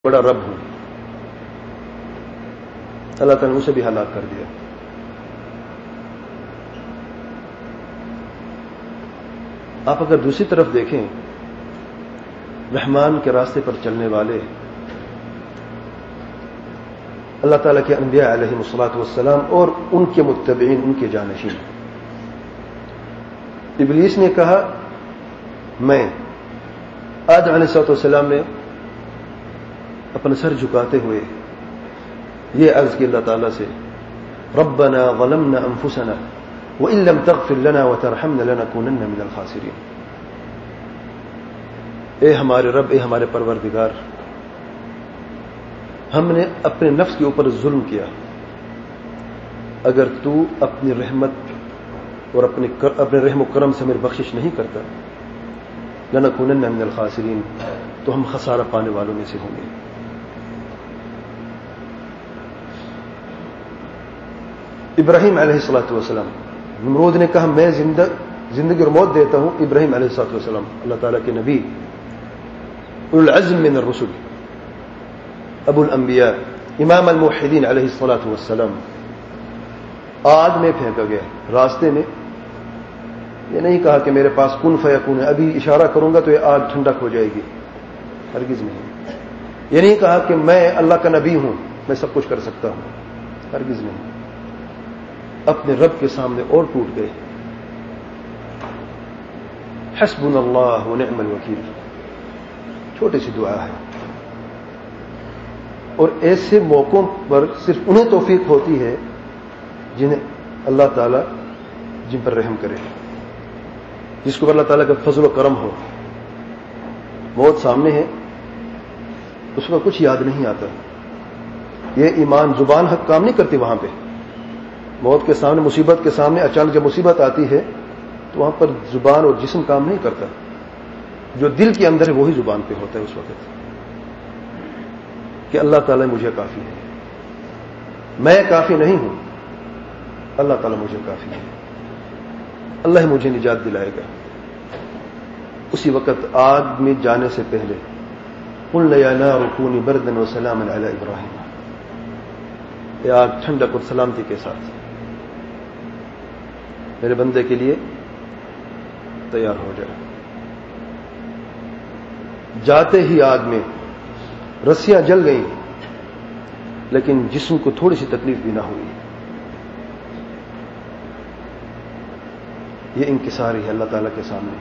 بڑا رب ہوں. اللہ تعالیٰ نے اسے بھی ہلاک کر دیا. آپ اگر دوسری طرف دیکھیں، رحمان کے راستے پر چلنے والے اللہ تعالیٰ کے انبیاء علیہ الصلاۃ والسلام اور ان کے متبعین، ان کے جانشین. ابلیس نے کہا، میں آدم علیہ السلام نے اپنا سر جھکاتے ہوئے یہ عرض کی اللہ تعالیٰ سے، ربنا ظلمنا انفسنا وان لم تغفر لنا وترحمنا لنكونن من الخاسرین. اے ہمارے رب، اے ہمارے پروردگار، ہم نے اپنے نفس کے اوپر ظلم کیا، اگر تو اپنی رحمت اور اپنے رحم و کرم سے میری بخشش نہیں کرتا، لنكونن من الخاسرین، تو ہم خسارہ پانے والوں میں سے ہوں گے. ابراہیم علیہ الصلوۃ والسلام، نمرود نے کہا میں زندگی اور موت دیتا ہوں. ابراہیم علیہ الصلوۃ والسلام اللہ تعالیٰ کے نبی، اولو العزم من الرسل، ابو الانبیاء، امام الموحدین علیہ الصلوۃ والسلام، آگ میں پھینکا گیا. راستے میں یہ نہیں کہا کہ میرے پاس کن فیکون ہے، ابھی اشارہ کروں گا تو یہ آگ ٹھنڈک ہو جائے گی، ہرگز نہیں. یہ نہیں کہا کہ میں اللہ کا نبی ہوں، میں سب کچھ کر سکتا ہوں، ہرگز نہیں. اپنے رب کے سامنے اور ٹوٹ گئے. حسبنا اللہ ونعم الوکیل، چھوٹی سی دعا ہے، اور ایسے موقعوں پر صرف انہیں توفیق ہوتی ہے جنہیں اللہ تعالیٰ جن پر رحم کرے، جس کو اللہ تعالیٰ کا فضل و کرم ہو. موت سامنے ہے، اس کو کچھ یاد نہیں آتا. یہ ایمان زبان حق کام نہیں کرتی. وہاں پہ موت کے سامنے، مصیبت کے سامنے اچانک جب مصیبت آتی ہے تو وہاں پر زبان اور جسم کام نہیں کرتا. جو دل کے اندر ہے وہی زبان پہ ہوتا ہے اس وقت، کہ اللہ تعالیٰ مجھے کافی ہے، میں کافی نہیں ہوں، اللہ تعالیٰ مجھے کافی ہے، اللہ مجھے نجات دلائے گا. اسی وقت آگ میں جانے سے پہلے قلنا یا نار کونی بردا وسلاما علی ابراہیم، یہ آگ ٹھنڈک اور سلامتی کے ساتھ میرے بندے کے لیے تیار ہو جائے. جاتے ہی آگ میں رسیاں جل گئیں، لیکن جسم کو تھوڑی سی تکلیف بھی نہ ہوئی. یہ انکساری ہے اللہ تعالیٰ کے سامنے.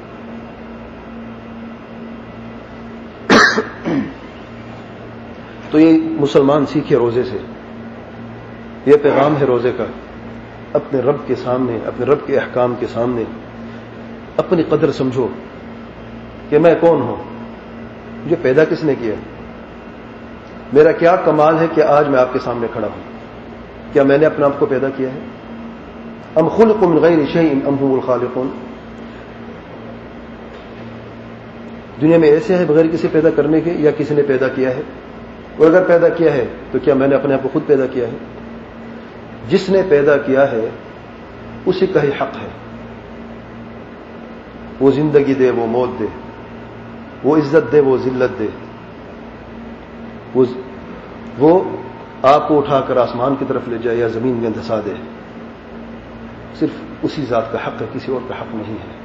تو یہ مسلمان سیکھے روزے سے، یہ پیغام ہے روزے کا. اپنے رب کے سامنے، اپنے رب کے احکام کے سامنے اپنی قدر سمجھو کہ میں کون ہوں، مجھے پیدا کس نے کیا، میرا کیا کمال ہے کہ آج میں آپ کے سامنے کھڑا ہوں. کیا میں نے اپنے آپ کو پیدا کیا ہے؟ ام خلقوا من غیر شیء ام هم الخالقون. دنیا میں ایسے ہے بغیر کسی پیدا کرنے کے، یا کسی نے پیدا کیا ہے؟ اور اگر پیدا کیا ہے تو کیا میں نے اپنے آپ کو خود پیدا کیا ہے؟ جس نے پیدا کیا ہے اسی کا ہی حق ہے. وہ زندگی دے، وہ موت دے، وہ عزت دے، وہ ذلت دے، وہ آپ کو اٹھا کر آسمان کی طرف لے جائے یا زمین میں دھسا دے. صرف اسی ذات کا حق ہے، کسی اور کا حق نہیں ہے.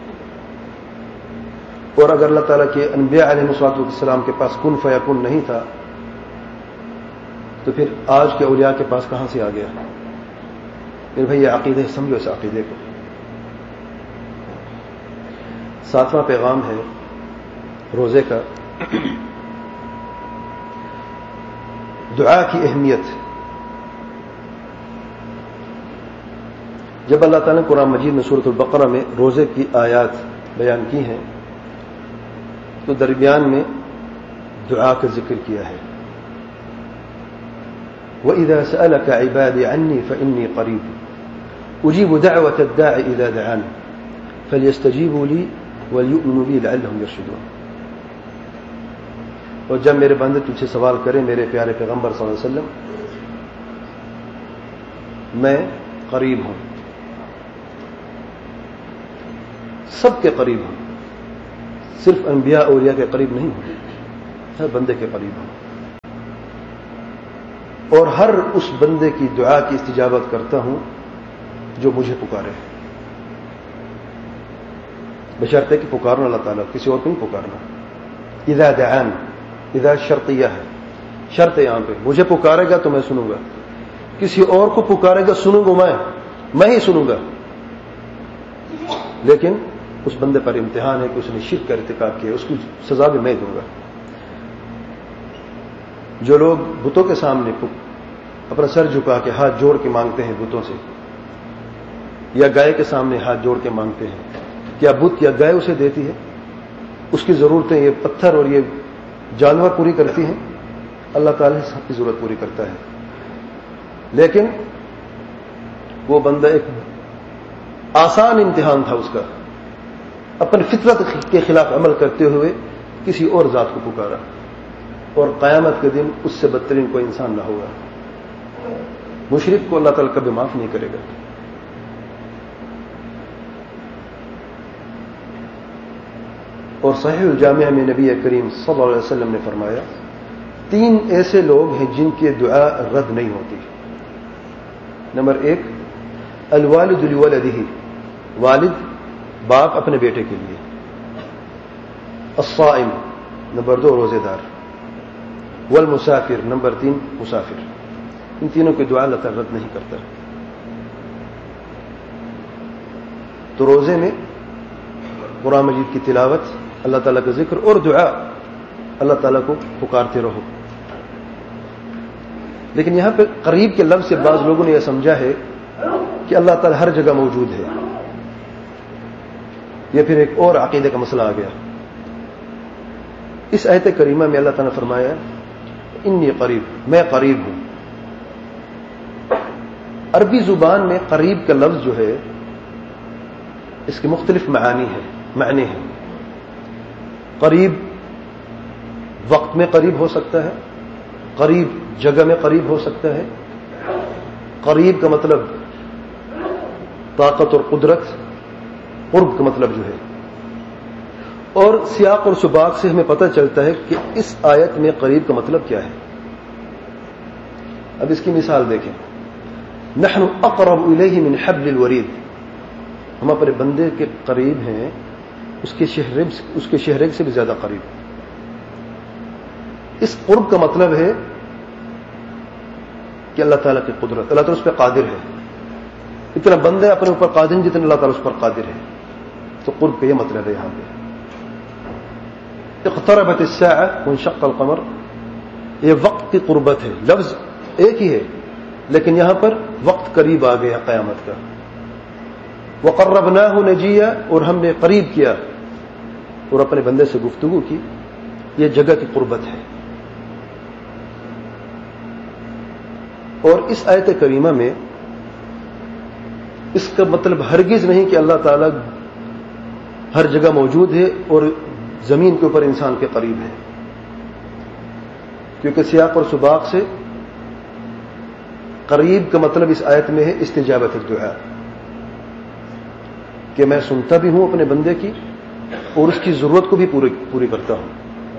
اور اگر اللہ تعالیٰ کے انبیاء علیہ الصلوۃ والسلام کے پاس کن فیکون نہیں تھا تو پھر آج کے اولیاء کے پاس کہاں سے آ گیا؟ پھر بھائی یہ عقیدے سمجھو، اس عقیدے کو. 7واں پیغام ہے روزے کا، دعا کی اہمیت. جب اللہ تعالیٰ نے قرآن مجید میں سورۃ البقرہ میں روزے کی آیات بیان کی ہیں تو درمیان میں دعا کا ذکر کیا ہے. وَإِذَا سَأَلَكَ عِبَادِي عَنِّي فَإِنِّي قَرِيبٌ أُجِيبُ دَعْوَةَ الدَّاعِ إِذَا دَعَانِ فَلْيَسْتَجِيبُوا لِي وَلْيُؤْمِنُوا بِي لَعَلَّهُمْ يَرْشُدُونَ. اور جب میرے بندے تجھ سے سوال کریں میرے پیارے پیغمبر صلی اللہ علیہ وسلم، میں قریب ہوں، سب کے قریب ہوں، صرف انبیاء اولیاء کے قریب نہیں ہوں، ہر بندے کے قریب ہوں. اور ہر اس بندے کی دعا کی استجابت کرتا ہوں جو مجھے پکارے، بشرطے کہ پکارنا اللہ تعالیٰ، کسی اور کو نہیں پکارنا. اذا دعان، اذا شرطیہ ہے، شرط ہے یہاں پہ. مجھے پکارے گا تو میں سنوں گا، کسی اور کو پکارے گا سنوں گا میں ہی سنوں گا. لیکن اس بندے پر امتحان ہے کہ اس نے شرک کا ارتکاب کیا، اس کی سزا بھی میں دوں گا. جو لوگ بتوں کے سامنے اپنا سر جھکا کے ہاتھ جوڑ کے مانگتے ہیں بتوں سے، یا گائے کے سامنے ہاتھ جوڑ کے مانگتے ہیں، کیا بت یا گائے اسے دیتی ہے؟ اس کی ضرورتیں یہ پتھر اور یہ جانور پوری کرتی ہیں؟ اللہ تعالیٰ سب کی ضرورت پوری کرتا ہے. لیکن وہ بندہ ایک آسان امتحان تھا اس کا، اپنی فطرت کے خلاف عمل کرتے ہوئے کسی اور ذات کو پکارا، اور قیامت کے دن اس سے بدترین کوئی انسان نہ ہوگا. مشرک کو اللہ تعالیٰ کبھی معاف نہیں کرے گا. اور صحیح الجامع میں نبی کریم صلی اللہ علیہ وسلم نے فرمایا 3 ایسے لوگ ہیں جن کی دعا رد نہیں ہوتی. نمبر 1 الوالد لولدہ، والد باپ اپنے بیٹے کے لیے. الصائم، نمبر 2 روزے دار. والمسافر، نمبر 3 مسافر. ان تینوں کی دعا اللہ تعالیٰ رد نہیں کرتا. تو روزے میں قرآن مجید کی تلاوت، اللہ تعالیٰ کا ذکر اور دعا، اللہ تعالیٰ کو پکارتے رہو. لیکن یہاں پہ قریب کے لفظ سے بعض لوگوں نے یہ سمجھا ہے کہ اللہ تعالیٰ ہر جگہ موجود ہے. یہ پھر ایک اور عقیدے کا مسئلہ آ گیا. اس آیت کریمہ میں اللہ تعالیٰ نے فرمایا انی قریب، میں قریب ہوں. عربی زبان میں قریب کا لفظ جو ہے اس کے مختلف معنی ہیں. قریب وقت میں قریب ہو سکتا ہے، قریب جگہ میں قریب ہو سکتا ہے. قریب کا مطلب طاقت اور قدرت، قرب کا مطلب جو ہے. اور سیاق اور سباق سے ہمیں پتہ چلتا ہے کہ اس آیت میں قریب کا مطلب کیا ہے. اب اس کی مثال دیکھیں. نحن اقرب الیہ من حبل الورید، ہم اپنے بندے کے قریب ہیں اس کے شہریگ سے بھی زیادہ قریب. اس قرب کا مطلب ہے کہ اللہ تعالیٰ کی قدرت، اللہ تعالیٰ اس پہ قادر ہے. اتنا بندے اپنے اوپر قادر ہیں جتنا اللہ تعالیٰ اس پر قادر ہے. تو قرب کا یہ مطلب ہے. یہاں پہ اقتربت الساعة وانشق القمر، یہ وقت کی قربت ہے. لفظ ایک ہی ہے لیکن یہاں پر وقت قریب آ گیا قیامت کا. وقربناہ نجیہ، اور ہم نے قریب کیا اور اپنے بندے سے گفتگو کی. یہ جگہ کی قربت ہے. اور اس آیت کریمہ میں اس کا مطلب ہرگز نہیں کہ اللہ تعالیٰ ہر جگہ موجود ہے اور زمین کے اوپر انسان کے قریب ہے. کیونکہ سیاق اور سباق سے قریب کا مطلب اس آیت میں ہے استجابت الدعاء، کہ میں سنتا بھی ہوں اپنے بندے کی اور اس کی ضرورت کو بھی پوری کرتا ہوں.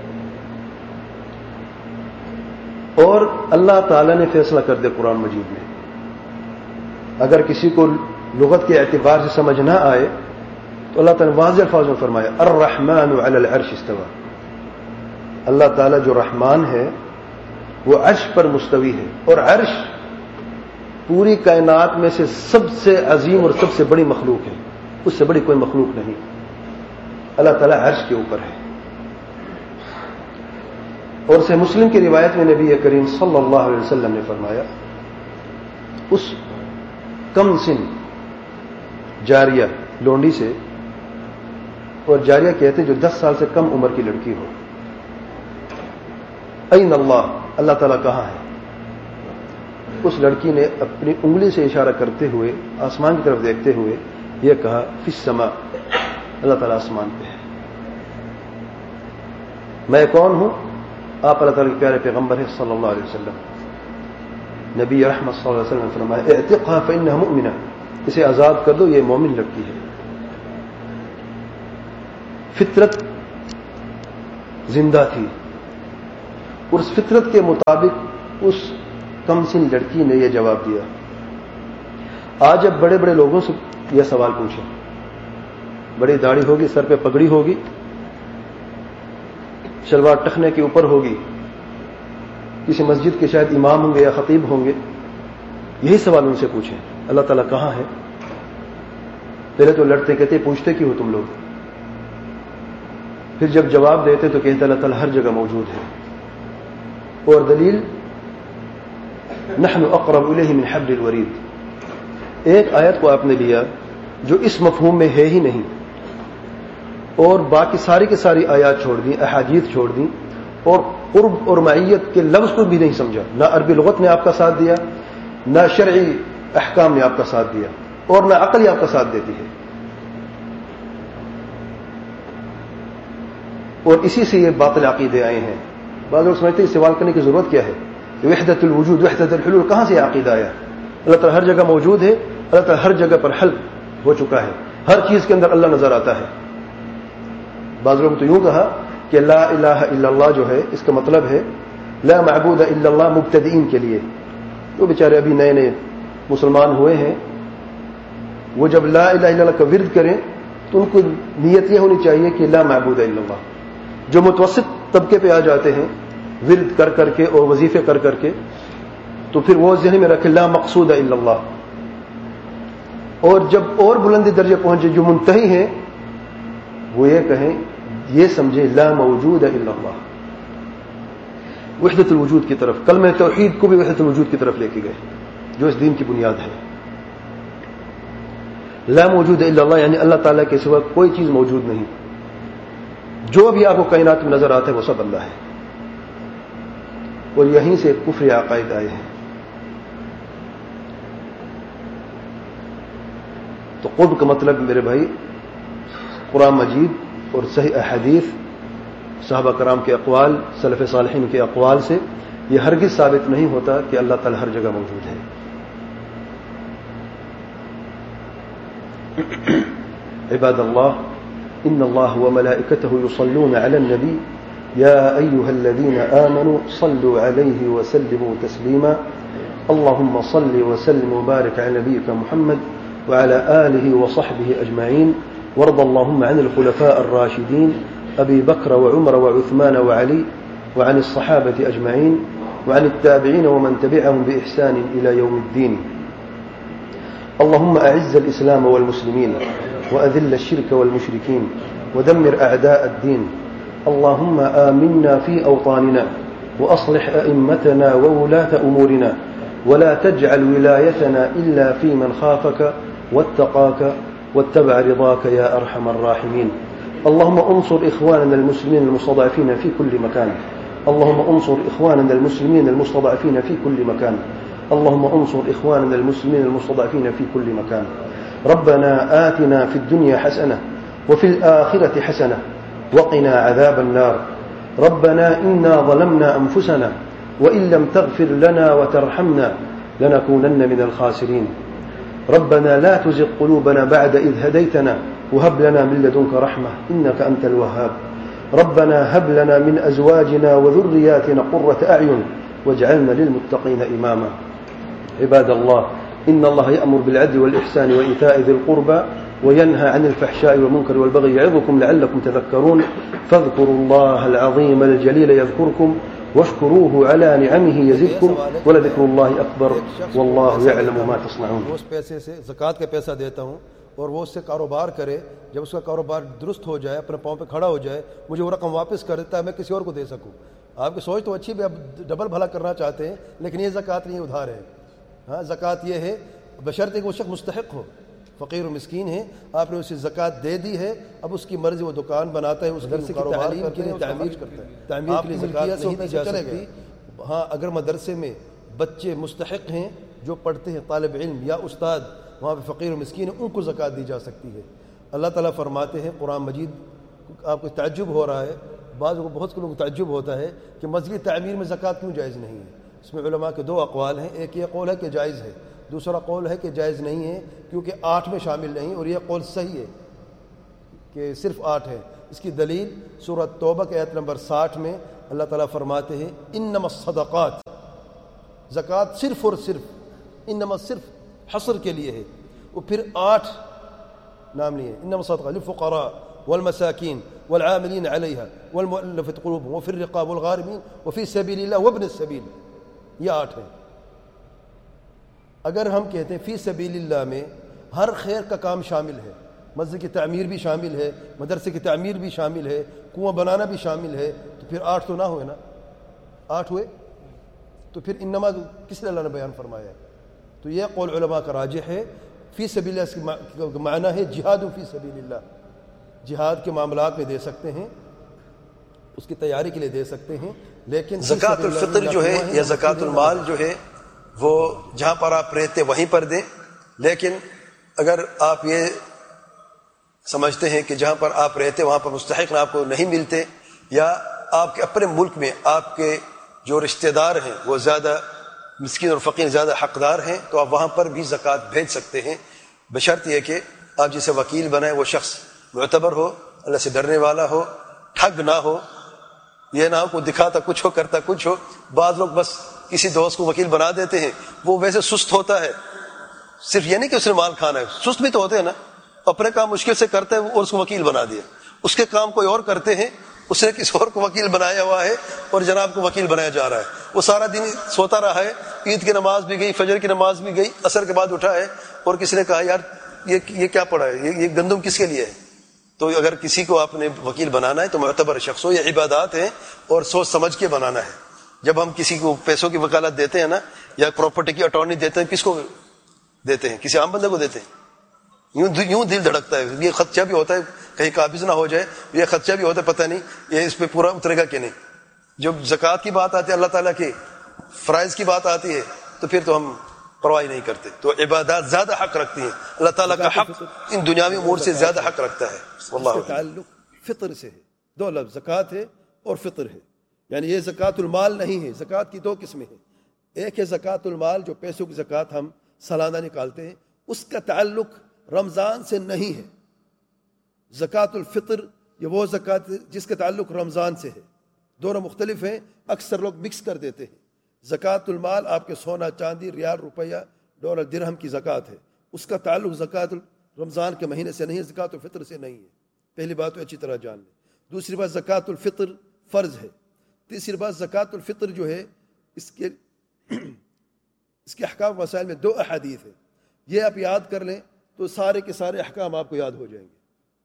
اور اللہ تعالیٰ نے فیصلہ کر دیا قرآن مجید میں. اگر کسی کو لغت کے اعتبار سے سمجھ نہ آئے تو اللہ تعالیٰ نے واضح الفاظ میں فرمایا الرحمن علی العرش استوى. اللہ تعالیٰ جو رحمان ہے وہ عرش پر مستوی ہے، اور عرش پوری کائنات میں سے سب سے عظیم اور سب سے بڑی مخلوق ہے. اس سے بڑی کوئی مخلوق نہیں. اللہ تعالیٰ عرش کے اوپر ہے. اور صحیح مسلم کی روایت میں نبی کریم صلی اللہ علیہ وسلم نے فرمایا اس کم سن جاریہ لونڈی سے، اور جاریہ کہتے ہیں جو 10 سال سے کم عمر کی لڑکی ہو، این اللہ، اللہ تعالیٰ کہاں ہے؟ اس لڑکی نے اپنی انگلی سے اشارہ کرتے ہوئے آسمان کی طرف دیکھتے ہوئے یہ کہا فی السماء، اللہ تعالیٰ آسمان پہ ہے. میں کون ہوں؟ آپ اللہ تعالیٰ کے پیارے پیغمبر ہیں صلی اللہ علیہ وسلم. نبی رحمت صلی اللہ علیہ وسلم نے فرمایا اعتقها فإنها مؤمنہ، اسے آزاد کر دو، یہ مومن لڑکی ہے. فطرت زندہ تھی اور اس فطرت کے مطابق اس کم سن لڑکی نے یہ جواب دیا. آج جب بڑے بڑے لوگوں سے یہ سوال پوچھیں، بڑی داڑھی ہوگی، سر پہ پگڑی ہوگی، شلوار ٹخنے کے اوپر ہوگی، کسی مسجد کے شاید امام ہوں گے یا خطیب ہوں گے، یہی سوال ان سے پوچھیں اللہ تعالیٰ کہاں ہے؟ پہلے تو لڑتے کہتے پوچھتے کیوں ہو تم لوگ؟ پھر جب جواب دیتے تو کہتے اللہ تعالیٰ ہر جگہ موجود ہے. اور دلیل نحن اقرب الیہ من حبل الورید. ایک آیت کو آپ نے لیا جو اس مفہوم میں ہے ہی نہیں، اور باقی ساری کی ساری آیات چھوڑ دیں، احادیث چھوڑ دیں، اور قرب اور معیت کے لفظ کو بھی نہیں سمجھا. نہ عربی لغت نے آپ کا ساتھ دیا، نہ شرعی احکام نے آپ کا ساتھ دیا، اور نہ عقل آپ کا ساتھ دیتی ہے. اور اسی سے یہ باطل عقیدے آئے ہیں. بعض لوگ سمجھتے ہیں سوال کرنے کی ضرورت کیا ہے؟ وحدت الوجود وحدت الحلول کہاں سے عقیدہ آیا؟ اللہ تعالیٰ ہر جگہ موجود ہے، اللہ تعالیٰ ہر جگہ پر حل ہو چکا ہے، ہر چیز کے اندر اللہ نظر آتا ہے. بعض لوگوں تو یوں کہا کہ لا الہ الا اللہ جو ہے اس کا مطلب ہے لا معبود الا اللہ مبتدئین کے لیے. تو بیچارے ابھی نئے نئے مسلمان ہوئے ہیں، وہ جب لا الہ الا اللہ کا ورد کریں تو ان کو نیت یہ ہونی چاہیے کہ لا معبود الا اللہ. جو متوسط طبقے پہ آ جاتے ہیں ورد کر کر کے اور وظیفے کر کر کے، تو پھر وہ ذہن میں رکھے لا مقصود الا اللہ. اور جب اور بلند درجے پہنچے جو منتہی ہیں وہ یہ کہیں، یہ سمجھے لا موجود الا اللہ. وحدت الوجود کی طرف، کلمہ توحید کو بھی وحدت الوجود کی طرف لے کے گئے جو اس دین کی بنیاد ہے. لا موجود الا اللہ یعنی اللہ تعالیٰ کے سوا کوئی چیز موجود نہیں. جو بھی آپ کو کائنات میں نظر آتا ہے وہ سب اللہ ہے. اور یہیں سے کفر عقائد آئے ہیں. تو قرب کا مطلب میرے بھائی قرآن مجید اور صحیح احادیث، صحابہ کرام کے اقوال، سلف صالحین کے اقوال سے یہ ہرگز ثابت نہیں ہوتا کہ اللہ تعالی ہر جگہ موجود ہے. عباد اللہ ان اللہ وملائکتہ یصلون علی النبی یا ایها الذین آمنوا صلوا علیہ وسلموا تسلیما. اللهم صل وسلم وبارك على نبيك محمد وعلى آله وصحبه أجمعين. وارض اللهم عن الخلفاء الراشدين أبي بكر وعمر وعثمان وعلي وعن الصحابة أجمعين وعن التابعين ومن تبعهم بإحسان إلى يوم الدين. اللهم أعز الإسلام والمسلمين وأذل الشرك والمشركين ودمر أعداء الدين. اللهم آمنا في أوطاننا وأصلح أئمتنا وولاة أمورنا ولا تجعل ولايتنا إلا في من خافك واتقاك واتبع رضاك يا أرحم الراحمين. اللهم انصر إخواننا المسلمين المستضعفين في كل مكان. اللهم انصر إخواننا المسلمين المستضعفين في كل مكان. اللهم انصر إخواننا المسلمين المستضعفين في كل مكان. ربنا آتنا في الدنيا حسنة وفي الآخرة حسنة وقنا عذاب النار. ربنا إنا ظلمنا أنفسنا وإن لم تغفر لنا وترحمنا لنكونن من الخاسرين. ربنا لا تزغ قلوبنا بعد إذ هديتنا وهب لنا من لدنك رحمة إنك أنت الوهاب. ربنا هب لنا من أزواجنا وذرياتنا قرة أعين واجعلنا للمتقين إماما. عباد الله إن الله يأمر بالعدل والإحسان وإيتاء ذي القربى وينهى عن الفحشاء والمنكر والبغي يعظكم لعلكم تذكرون. فاذكروا الله العظيم الجليل يذكركم واشكروه على نعمه يزدكم ولذكر الله أكبر والله يعلم ما تصنعون. اس پیسے سے زکوٰۃ کا پیسہ دیتا ہوں اور وہ اس سے کاروبار کرے، جب اس کا کاروبار درست ہو جائے، اپنے پاؤں پہ کھڑا ہو جائے، مجھے وہ رقم واپس کر دیتا ہے، میں کسی اور کو دے سکوں. آپ کی سوچ تو اچھی بھی، آپ ڈبل بھلا کرنا چاہتے ہیں، لیکن یہ زکوٰۃ نہیں، ادھار ہے. ہاں زکوٰۃ یہ ہے بشرطے کہ وہ شخص مستحق ہو، فقیر و مسکین ہے، آپ نے اسے زکوٰۃ دے دی ہے، اب اس کی مرضی، وہ دکان بناتا ہے، اس کے تعلیم کے لیے تعمیر کرتا ہے، تعمیر کے لیے زکوٰۃ نہیں دی جا سکتی. ہاں اگر مدرسے میں بچے مستحق ہیں جو پڑھتے ہیں، طالب علم یا استاد، وہاں پہ فقیر و مسکین ہیں، ان کو زکوٰۃ دی جا سکتی ہے. اللہ تعالیٰ فرماتے ہیں قرآن مجید، آپ کو تعجب ہو رہا ہے، بہت سے لوگوں کو تعجب ہوتا ہے کہ مسجد تعمیر میں زکوٰۃ کیوں جائز نہیں ہے. اس میں علماء کے دو اقوال ہیں. ایک یہ قول ہے کہ جائز ہے، دوسرا قول ہے کہ جائز نہیں ہے کیونکہ 8 میں شامل نہیں، اور یہ قول صحیح ہے کہ صرف 8 ہے. اس کی دلیل سورۃ توبہ کے آیت نمبر 60 میں اللہ تعالیٰ فرماتے ہیں انما الصدقات، زکوٰۃ صرف اور صرف انما صرف حصر کے لیے ہے. وہ پھر 8 نام لیے، انما الصدقات للفقراء والمساکین والعاملین علیہا والمؤلفۃ قلوبهم وفی الرقاب والغارمین وفی سبیل اللہ وابن السبیل. یہ 8 ہیں. اگر ہم کہتے ہیں فی سبیل اللہ میں ہر خیر کا کام شامل ہے، مسجد کی تعمیر بھی شامل ہے، مدرسے کی تعمیر بھی شامل ہے، کنواں بنانا بھی شامل ہے، تو پھر 8 تو نہ ہوئے نا. 8 ہوئے تو پھر انما کس لیے اللہ نے بیان فرمایا ہے؟ تو یہ قول علماء کا راجح ہے. فی سبیل اللہ کا معنی ہے جہاد فی سبیل اللہ. جہاد کے معاملات میں دے سکتے ہیں، اس کی تیاری کے لیے دے سکتے ہیں، لیکن زکوٰۃ الفطر جو ہے یا زکوٰۃ المال جو ہے وہ جہاں پر آپ رہتے وہیں پر دیں. لیکن اگر آپ یہ سمجھتے ہیں کہ جہاں پر آپ رہتے وہاں پر مستحق آپ کو نہیں ملتے، یا آپ کے اپنے ملک میں آپ کے جو رشتہ دار ہیں وہ زیادہ مسکین اور فقیر زیادہ حقدار ہیں، تو آپ وہاں پر بھی زکوٰۃ بھیج سکتے ہیں، بشرط یہ کہ آپ جسے وکیل بنائیں وہ شخص معتبر ہو، اللہ سے ڈرنے والا ہو، ٹھگ نہ ہو، یہ نہ ہو کو دکھاتا کچھ ہو کرتا کچھ ہو. بعض لوگ بس کسی دوست کو وکیل بنا دیتے ہیں، وہ ویسے سست ہوتا ہے، صرف یہ نہیں کہ اس نے مال کھانا ہے، سست بھی تو ہوتے ہیں نا، اپنے کام مشکل سے کرتا ہے اور اس کو وکیل بنا دیا. اس کے کام کوئی اور کرتے ہیں، اس نے کسی اور کو وکیل بنایا ہوا ہے اور جناب کو وکیل بنایا جا رہا ہے. وہ سارا دن سوتا رہا ہے، عید کی نماز بھی گئی، فجر کی نماز بھی گئی، عصر کے بعد اٹھا ہے اور کسی نے کہا یار یہ کیا پڑھا ہے، یہ گندم کس کے لیے ہے. تو اگر کسی کو آپ نے وکیل بنانا ہے تو معتبر شخص ہو. یہ عبادات ہیں اور سوچ سمجھ کے بنانا ہے. جب ہم کسی کو پیسوں کی وکالت دیتے ہیں نا، یا پراپرٹی کی اٹارنی دیتے ہیں، کس کو دیتے ہیں؟ کسی عام بندے کو دیتے ہیں. یوں دل دھڑکتا ہے، یہ خدشہ بھی ہوتا ہے کہیں قابض نہ ہو جائے، یہ خدشہ بھی ہوتا ہے پتہ نہیں یہ اس پہ پورا اترے گا کہ نہیں. جب زکوٰۃ کی بات آتی ہے، اللہ تعالیٰ کے فرائض کی بات آتی ہے، تو پھر تو ہم پرواہ نہیں کرتے. تو عبادات زیادہ حق رکھتی ہیں، اللہ تعالیٰ کا حق ان دنیاوی امور سے زیادہ حق رکھتا ہے. اس کا تعلق فطر سے ہے. 2 لفظ زکوٰۃ ہے اور فطر ہے. یعنی یہ زکوٰۃ المال نہیں ہے. زکوٰۃ کی 2 قسمیں ہیں. ایک ہے زکوٰۃ المال، جو پیسوں کی زکوٰۃ ہم سالانہ نکالتے ہیں، اس کا تعلق رمضان سے نہیں ہے. زکوٰۃ الفطر یہ وہ زکوٰۃ جس کا تعلق رمضان سے ہے. دونوں مختلف ہیں، اکثر لوگ مکس کر دیتے ہیں. زکوٰۃ المال آپ کے سونا چاندی ریال روپیہ ڈالر درہم کی زکوٰۃ ہے، اس کا تعلق زکوٰۃ رمضان کے مہینے سے نہیں ہے، زکوٰۃ الفطر سے نہیں ہے. پہلی بات تو اچھی طرح جان لیں. دوسری بات زکوٰۃ الفطر فرض ہے. تیسری بات زکوٰۃ الفطر جو ہے اس کے احکام مسائل میں 2 احادیث ہیں. یہ آپ یاد کر لیں تو سارے کے سارے احکام آپ کو یاد ہو جائیں گے.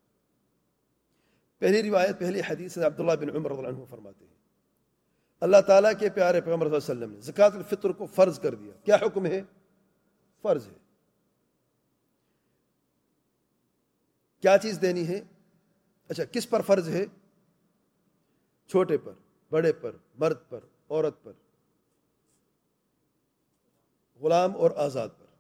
پہلی روایت، پہلی حدیث سے عبداللہ بن عمر رضی اللہ عنہ فرماتے ہیں اللہ تعالیٰ کے پیارے پیغمبر صلی اللہ علیہ وسلم نے زکوٰۃ الفطر کو فرض کر دیا. کیا حکم ہے؟ فرض ہے. کیا چیز دینی ہے؟ اچھا، کس پر فرض ہے؟ چھوٹے پر، بڑے پر، مرد پر، عورت پر، غلام اور آزاد پر،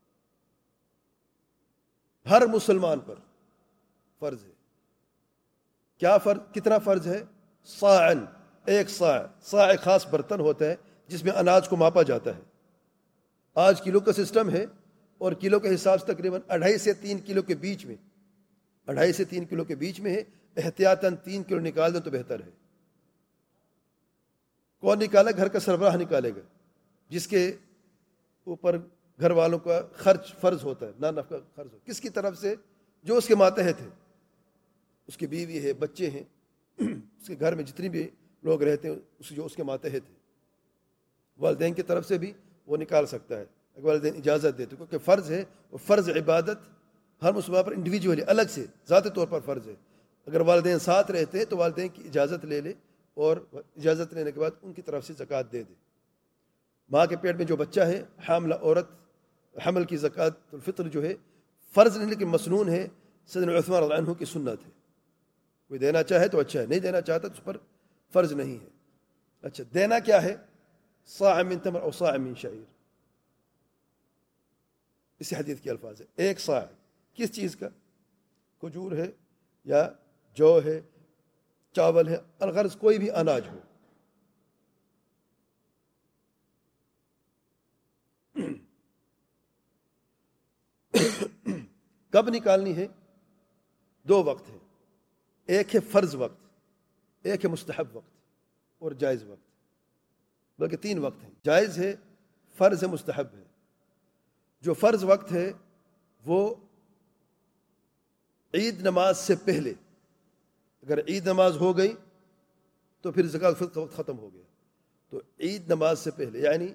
ہر مسلمان پر فرض ہے. کیا فرض؟ کتنا فرض ہے؟ صاعن، 1 صاع. صاع ایک خاص برتن ہوتا ہے جس میں اناج کو ماپا جاتا ہے. آج کلو کا سسٹم ہے اور کلو کے حساب سے تقریباً 2.5 سے 3 کلو کے بیچ میں، 2.5 سے 3 کلو کے بیچ میں ہے. احتیاطاً 3 کلو نکال دیں تو بہتر ہے. کون نکالے؟ گھر کا سربراہ نکالے گا، جس کے اوپر گھر والوں کا خرچ فرض ہوتا ہے، نہ نفقہ خرچ ہو. کس کی طرف سے؟ جو اس کے ماتحت ہے، اس کی بیوی ہے، بچے ہیں، اس کے گھر میں جتنی بھی لوگ رہتے ہیں جو اس کے ماتحت ہے. والدین کی طرف سے بھی وہ نکال سکتا ہے اگر والدین اجازت دیتے، کیونکہ فرض ہے. اور فرض عبادت ہر مسلمان پر انڈیویجولی الگ سے ذاتی طور پر فرض ہے. اگر والدین ساتھ رہتے ہیں تو والدین کی اجازت لے لے اور اجازت لینے کے بعد ان کی طرف سے زکوٰۃ دے دے. ماں کے پیٹ میں جو بچہ ہے، حاملہ عورت، حمل کی زکوٰۃ الفطر جو ہے فرض نہیں لیکن مسنون ہے. سیدنا عثمان رضی اللہ عنہ کی سنت ہے. کوئی دینا چاہے تو اچھا ہے، نہیں دینا چاہتا تو اس پر فرض نہیں ہے. اچھا، دینا کیا ہے؟ صاع من تمر او صاع من شعیر. اس حدیث کے الفاظ ہے 1 صاع. کس چیز کا؟ کھجور ہے یا جو ہے، چاول ہے، الغرض کوئی بھی اناج ہو. کب نکالنی ہے؟ 2 وقت ہے. ایک ہے فرض وقت، ایک ہے مستحب وقت اور جائز وقت. بلکہ 3 وقت ہیں. جائز ہے فرض ہے مستحب ہے. جو فرض وقت ہے وہ عید نماز سے پہلے. اگر عید نماز ہو گئی تو پھر زکوٰۃ الفطر کا وقت ختم ہو گیا. تو عید نماز سے پہلے یعنی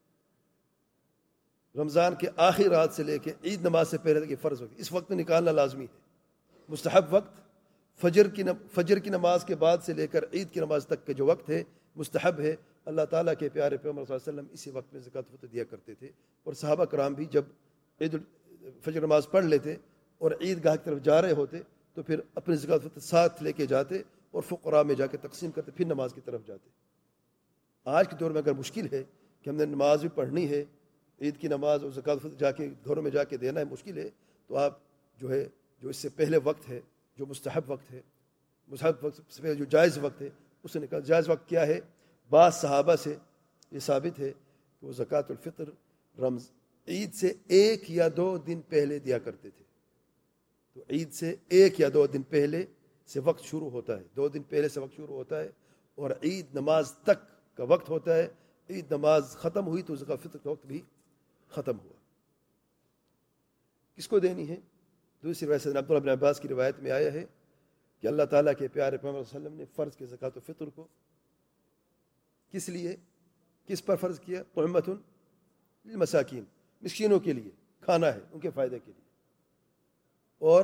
رمضان کے آخری رات سے لے کے عید نماز سے پہلے تک یہ فرض وقت, اس وقت میں نکالنا لازمی ہے. مستحب وقت فجر کی نماز کے بعد سے لے کر عید کی نماز تک کے جو وقت ہے مستحب ہے. اللہ تعالیٰ کے پیارے پیغمبر صلی اللہ علیہ وسلم اسی وقت میں زکوٰۃ الفطر دیا کرتے تھے, اور صحابہ کرام بھی جب فجر نماز پڑھ لیتے اور عید گاہ کی طرف جا رہے ہوتے تو پھر اپنی زکوٰۃ الفطر ساتھ لے کے جاتے اور فقراء میں جا کے تقسیم کرتے, پھر نماز کی طرف جاتے. آج کے دور میں اگر مشکل ہے کہ ہم نے نماز بھی پڑھنی ہے, عید کی نماز اور زکوٰۃ الفطر جا کے گھروں میں جا کے دینا ہے, مشکل ہے, تو آپ جو اس سے پہلے وقت ہے, جو مستحب وقت ہے, مستحب وقت سے پہلے جو جائز وقت ہے اسے نکال. جائز وقت کیا ہے؟ بعض صحابہ سے یہ ثابت ہے کہ وہ زکوٰۃ الفطر عید سے 1 یا 2 دن پہلے دیا کرتے تھے. تو عید سے 1 یا 2 دن پہلے سے وقت شروع ہوتا ہے, 2 دن پہلے سے وقت شروع ہوتا ہے اور عید نماز تک کا وقت ہوتا ہے. عید نماز ختم ہوئی تو زکوٰۃ الفطر کا وقت بھی ختم ہوا. کس کو دینی ہے؟ دوسری روایت سے عبداللہ بن عباس کی روایت میں آیا ہے کہ اللہ تعالیٰ کے پیارے پیغمبر صلی اللہ علیہ وسلم نے فرض کے زکوٰۃ الفطر کو کس لیے, کس پر فرض کیا؟ طعمۃ للمساکین, مسکینوں کے لیے کھانا ہے, ان کے فائدے کے لیے. اور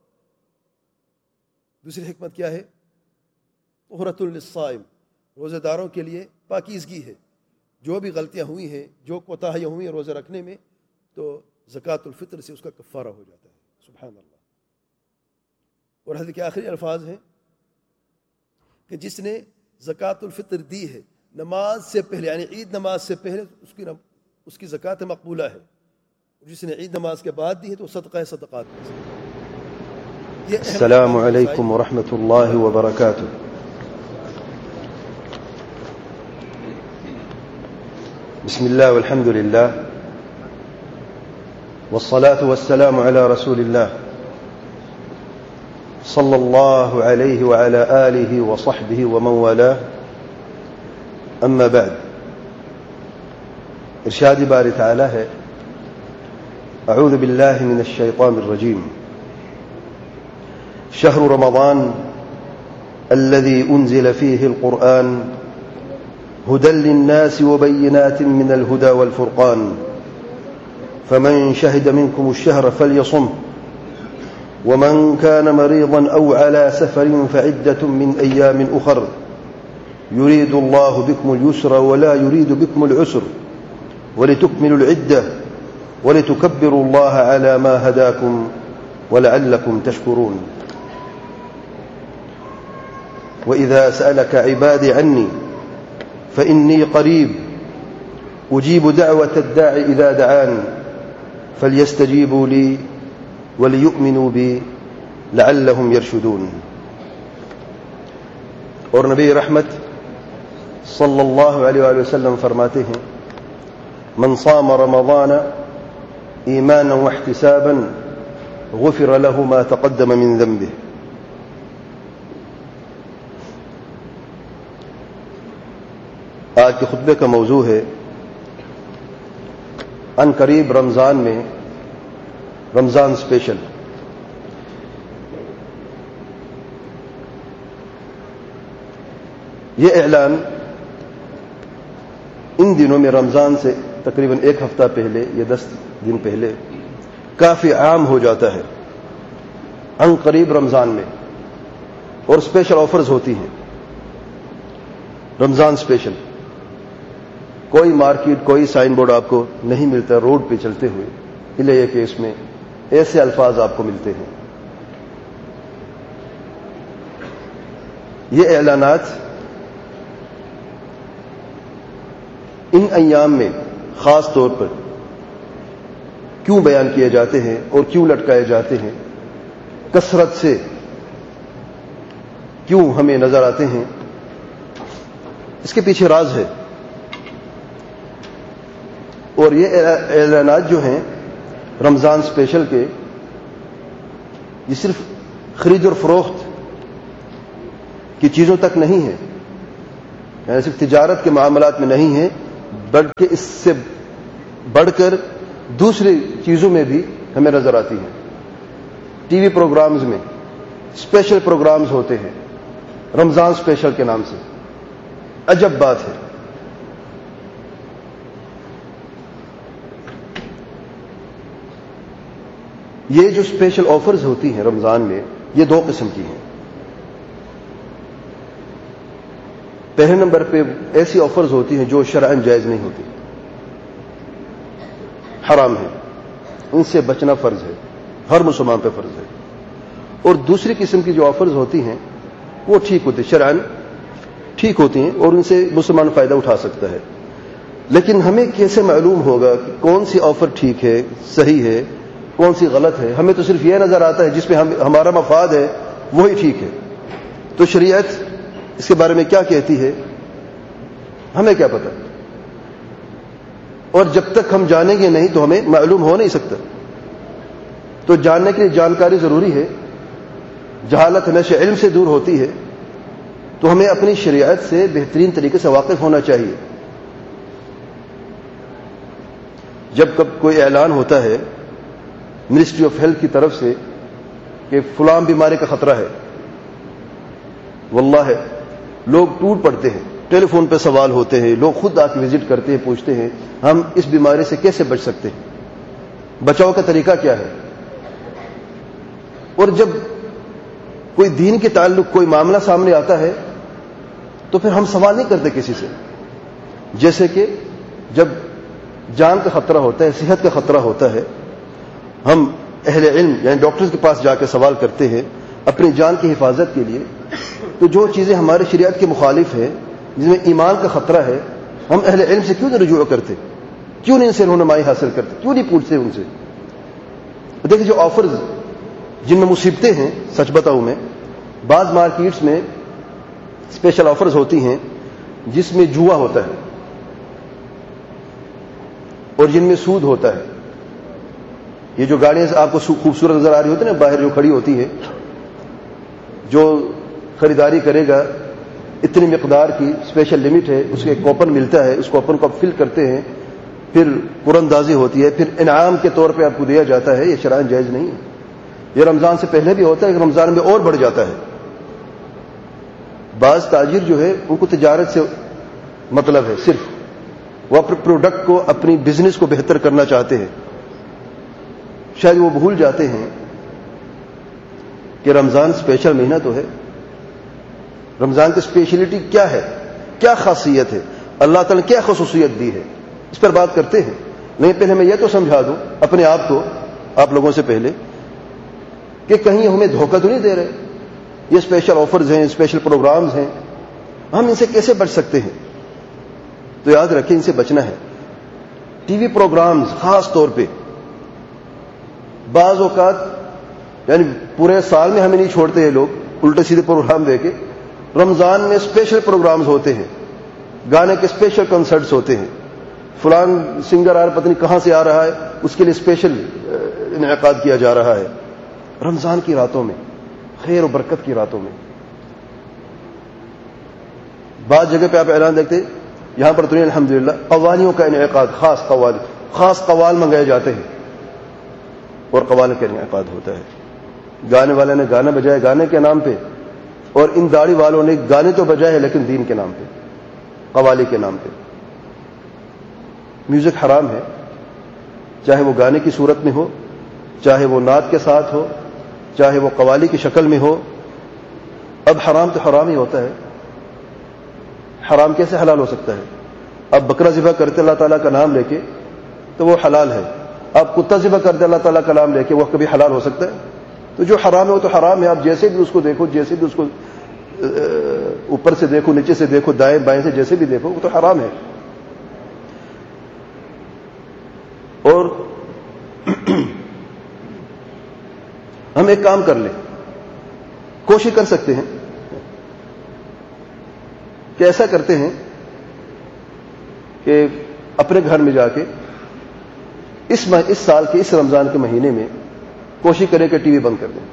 دوسری حکمت کیا ہے؟ طہرۃ للصائم, روزہ داروں کے لیے پاکیزگی ہے. جو بھی غلطیاں ہوئی ہیں, جو کوتاہیاں ہوئی ہیں روزہ رکھنے میں, تو زکوٰۃ الفطر سے اس کا کفارہ ہو جاتا ہے. سبحان اللہ. اور حدیث کے آخری الفاظ ہیں کہ جس نے زکوٰۃ الفطر دی ہے نماز سے پہلے یعنی عید نماز سے پہلے, اس کی زکوٰۃ مقبولہ ہے. جس نے عید نماز کے بعد دی ہے تو صدقہ صدقات میں سے. السلام علیکم ورحمۃ اللہ وبرکاتہ. بسم الله والحمد لله والصلاة والسلام على رسول الله صلى الله عليه وعلى آله وصحبه ومن والاه. أما بعد, إرشاد باري تعالى ہے أعوذ بالله من الشيطان الرجيم شهر رمضان الذي أنزل فيه القرآن هدى للناس وبينات من الهدى والفرقان فمن شهد منكم الشهر فليصمه ومن كان مريضا أو على سفر فعدة من أيام أخر يريد الله بكم اليسر ولا يريد بكم العسر ولتكملوا العدة ولتكبروا الله على ما هداكم ولعلكم تشكرون. وإذا سألك عبادي عني فإني قريب أجيب دعوة الداع إذا دعان فليستجيبوا لي وليؤمنوا بي لعلهم يرشدون. اور نبی رحمت صلی اللہ علیہ وآلہ وسلم فرماتے ہیں من صام رمضان ایمانا واحتسابا غفر له ما تقدم من ذنبه. آج کے خطبے کا موضوع ہے ان قریب رمضان میں رمضان اسپیشل. یہ اعلان ان دنوں میں رمضان سے تقریباً 1 ہفتہ پہلے یا 10 دن پہلے کافی عام ہو جاتا ہے. ان قریب رمضان میں اور اسپیشل آفرز ہوتی ہیں. رمضان اسپیشل کوئی مارکیٹ کوئی سائن بورڈ آپ کو نہیں ملتا روڈ پہ چلتے ہوئے, الا یہ کہ اس میں ایسے الفاظ آپ کو ملتے ہیں. یہ اعلانات ان ایام میں خاص طور پر کیوں بیان کیے جاتے ہیں اور کیوں لٹکائے جاتے ہیں, کثرت سے کیوں ہمیں نظر آتے ہیں, اس کے پیچھے راز ہے. اور یہ اعلانات جو ہیں رمضان اسپیشل کے, یہ صرف خرید اور فروخت کی چیزوں تک نہیں ہے, یعنی صرف تجارت کے معاملات میں نہیں ہے, بلکہ اس سے بڑھ کر دوسری چیزوں میں بھی ہمیں نظر آتی ہیں. ٹی وی پروگرامز میں اسپیشل پروگرامز ہوتے ہیں رمضان اسپیشل کے نام سے. عجب بات ہے. یہ جو اسپیشل آفرز ہوتی ہیں رمضان میں، یہ دو قسم کی ہیں. پہلے نمبر پہ ایسی آفرز ہوتی ہیں جو شرعاً جائز نہیں ہوتی، حرام ہے، ان سے بچنا فرض ہے، ہر مسلمان پہ فرض ہے. اور دوسری قسم کی جو آفرز ہوتی ہیں وہ ٹھیک ہوتی، شرعاً ٹھیک ہوتی ہیں اور ان سے مسلمان فائدہ اٹھا سکتا ہے. لیکن ہمیں کیسے معلوم ہوگا کہ کون سی آفر ٹھیک ہے، صحیح ہے، کون سی غلط ہے؟ ہمیں تو صرف یہ نظر آتا ہے جس میں ہمارا مفاد ہے وہی ٹھیک ہے. تو شریعت اس کے بارے میں کیا کہتی ہے ہمیں کیا پتہ؟ اور جب تک ہم جانیں گے نہیں تو ہمیں معلوم ہو نہیں سکتا. تو جاننے کے لیے جانکاری ضروری ہے. جہالت ہمیشہ علم سے دور ہوتی ہے. تو ہمیں اپنی شریعت سے بہترین طریقے سے واقف ہونا چاہیے. جب کب کوئی اعلان ہوتا ہے منسٹری آف ہیلتھ کی طرف سے کہ فلاں بیماری کا خطرہ ہے، واللہ لوگ ٹوٹ پڑتے ہیں، ٹیلی فون پہ سوال ہوتے ہیں، لوگ خود آ کے وزٹ کرتے ہیں، پوچھتے ہیں ہم اس بیماری سے کیسے بچ سکتے ہیں، بچاؤ کا طریقہ کیا ہے. اور جب کوئی دین کے تعلق کوئی معاملہ سامنے آتا ہے تو پھر ہم سوال نہیں کرتے کسی سے. جیسے کہ جب جان کا خطرہ ہوتا ہے، صحت کا خطرہ ہوتا ہے، ہم اہل علم یعنی ڈاکٹرز کے پاس جا کے سوال کرتے ہیں اپنی جان کی حفاظت کے لیے. تو جو چیزیں ہمارے شریعت کے مخالف ہیں، جس میں ایمان کا خطرہ ہے، ہم اہل علم سے کیوں نہیں رجوع کرتے؟ کیوں نہیں ان سے رہنمائی حاصل کرتے؟ کیوں نہیں پوچھتے ان سے؟ دیکھیں جو آفرز جن میں مصیبتیں ہیں، سچ بتاؤں میں بعض مارکیٹس میں اسپیشل آفرز ہوتی ہیں جس میں جوا ہوتا ہے اور جن میں سود ہوتا ہے. یہ جو گاڑیاں آپ کو خوبصورت نظر آ رہی ہوتی ہیں نا باہر جو کھڑی ہوتی ہے، جو خریداری کرے گا اتنی مقدار کی اسپیشل لمٹ ہے، اس کے ایک کوپن ملتا ہے، اس کوپن کو آپ فل کرتے ہیں، پھر قرندازی ہوتی ہے، پھر انعام کے طور پہ آپ کو دیا جاتا ہے. یہ شرعاً جائز نہیں ہے. یہ رمضان سے پہلے بھی ہوتا ہے کہ رمضان میں اور بڑھ جاتا ہے. بعض تاجر جو ہے ان کو تجارت سے مطلب ہے، صرف وہ اپنے پروڈکٹ کو، اپنی بزنس کو بہتر کرنا چاہتے ہیں. شاید وہ بھول جاتے ہیں کہ رمضان اسپیشل مہینہ تو ہے. رمضان کی اسپیشلٹی کیا ہے، کیا خاصیت ہے، اللہ تعالیٰ نے کیا خصوصیت دی ہے، اس پر بات کرتے ہیں. نہیں پہلے میں یہ تو سمجھا دوں اپنے آپ کو، آپ لوگوں سے پہلے، کہ کہیں ہمیں دھوکہ تو نہیں دے رہے. یہ اسپیشل آفرز ہیں، اسپیشل پروگرامز ہیں، ہم ان سے کیسے بچ سکتے ہیں؟ تو یاد رکھیں ان سے بچنا ہے. ٹی وی پروگرامز خاص طور پہ بعض اوقات یعنی پورے سال میں ہمیں نہیں چھوڑتے یہ لوگ الٹے سیدھے پروگرام دے کے. رمضان میں اسپیشل پروگرامز ہوتے ہیں، گانے کے اسپیشل کنسرٹس ہوتے ہیں، فلان سنگر پتہ نہیں کہاں سے آ رہا ہے، اس کے لیے اسپیشل انعقاد کیا جا رہا ہے رمضان کی راتوں میں، خیر و برکت کی راتوں میں. بعض جگہ پہ آپ اعلان دیکھتے یہاں پر تو نہیں، الحمدللہ قوالیوں کا انعقاد، خاص قوال منگائے جاتے ہیں اور قوال کا انعقاد ہوتا ہے. گانے والے نے گانا بجایا گانے کے نام پہ، اور ان داڑھی والوں نے گانے تو بجائے لیکن دین کے نام پہ، قوالی کے نام پہ. میوزک حرام ہے، چاہے وہ گانے کی صورت میں ہو، چاہے وہ نعت کے ساتھ ہو، چاہے وہ قوالی کی شکل میں ہو. اب حرام تو حرام ہی ہوتا ہے. حرام کیسے حلال ہو سکتا ہے؟ اب بکرا ذبح کرتے اللہ تعالیٰ کا نام لے کے تو وہ حلال ہے. آپ کتا ذبح کرتے اللہ تعالیٰ کا نام لے کے وہ کبھی حلال ہو سکتا ہے؟ تو جو حرام ہے وہ تو حرام ہے. آپ جیسے بھی اس کو دیکھو، جیسے بھی اس کو اوپر سے دیکھو، نیچے سے دیکھو، دائیں بائیں سے جیسے بھی دیکھو، وہ تو حرام ہے. اور ہم ایک کام کر لیں، کوشش کر سکتے ہیں کہ ایسا کرتے ہیں کہ اپنے گھر میں جا کے اس سال کے اس رمضان کے مہینے میں کوشش کریں کہ ٹی وی بند کر دیں،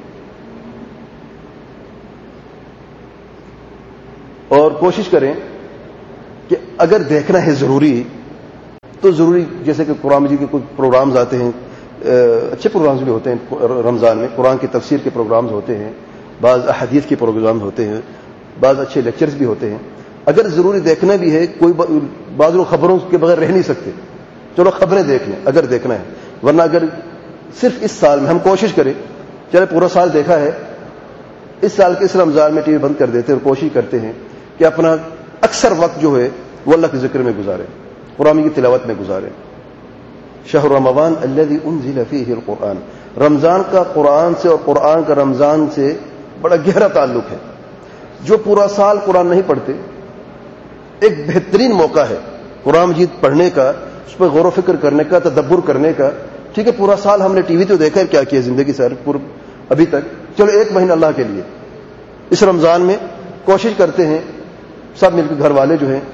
اور کوشش کریں کہ اگر دیکھنا ہے ضروری تو ضروری جیسے کہ قرآن مجید کے کچھ پروگرامز آتے ہیں، اچھے پروگرامز بھی ہوتے ہیں رمضان میں، قرآن کی تفسیر کے پروگرامز ہوتے ہیں، بعض احادیث کے پروگرامز ہوتے ہیں، بعض اچھے لیکچرز بھی ہوتے ہیں. اگر ضروری دیکھنا بھی ہے، کوئی بعض لوگ خبروں کے بغیر رہ نہیں سکتے، چلو خبریں دیکھ لیں اگر دیکھنا ہے. ورنہ اگر صرف اس سال میں ہم کوشش کریں، چلے پورا سال دیکھا ہے، اس سال کے اس رمضان میں ٹی وی بند کر دیتے ہیں اور کوشش کرتے ہیں کہ اپنا اکثر وقت جو ہے وہ اللہ کے ذکر میں گزاریں، قرآن کی تلاوت میں گزاریں. شہر رمضان الذی انزل فیہ القرآن، رمضان کا قرآن سے اور قرآن کا رمضان سے بڑا گہرا تعلق ہے. جو پورا سال قرآن نہیں پڑھتے، ایک بہترین موقع ہے قرآن مجید پڑھنے کا، اس پہ غور و فکر کرنے کا، تدبر کرنے کا. ٹھیک ہے پورا سال ہم نے ٹی وی تو دیکھا ہے کیا کیا زندگی سے ابھی تک، چلو ایک مہینہ اللہ کے لیے اس رمضان میں کوشش کرتے ہیں سب مل کے، گھر والے جو ہیں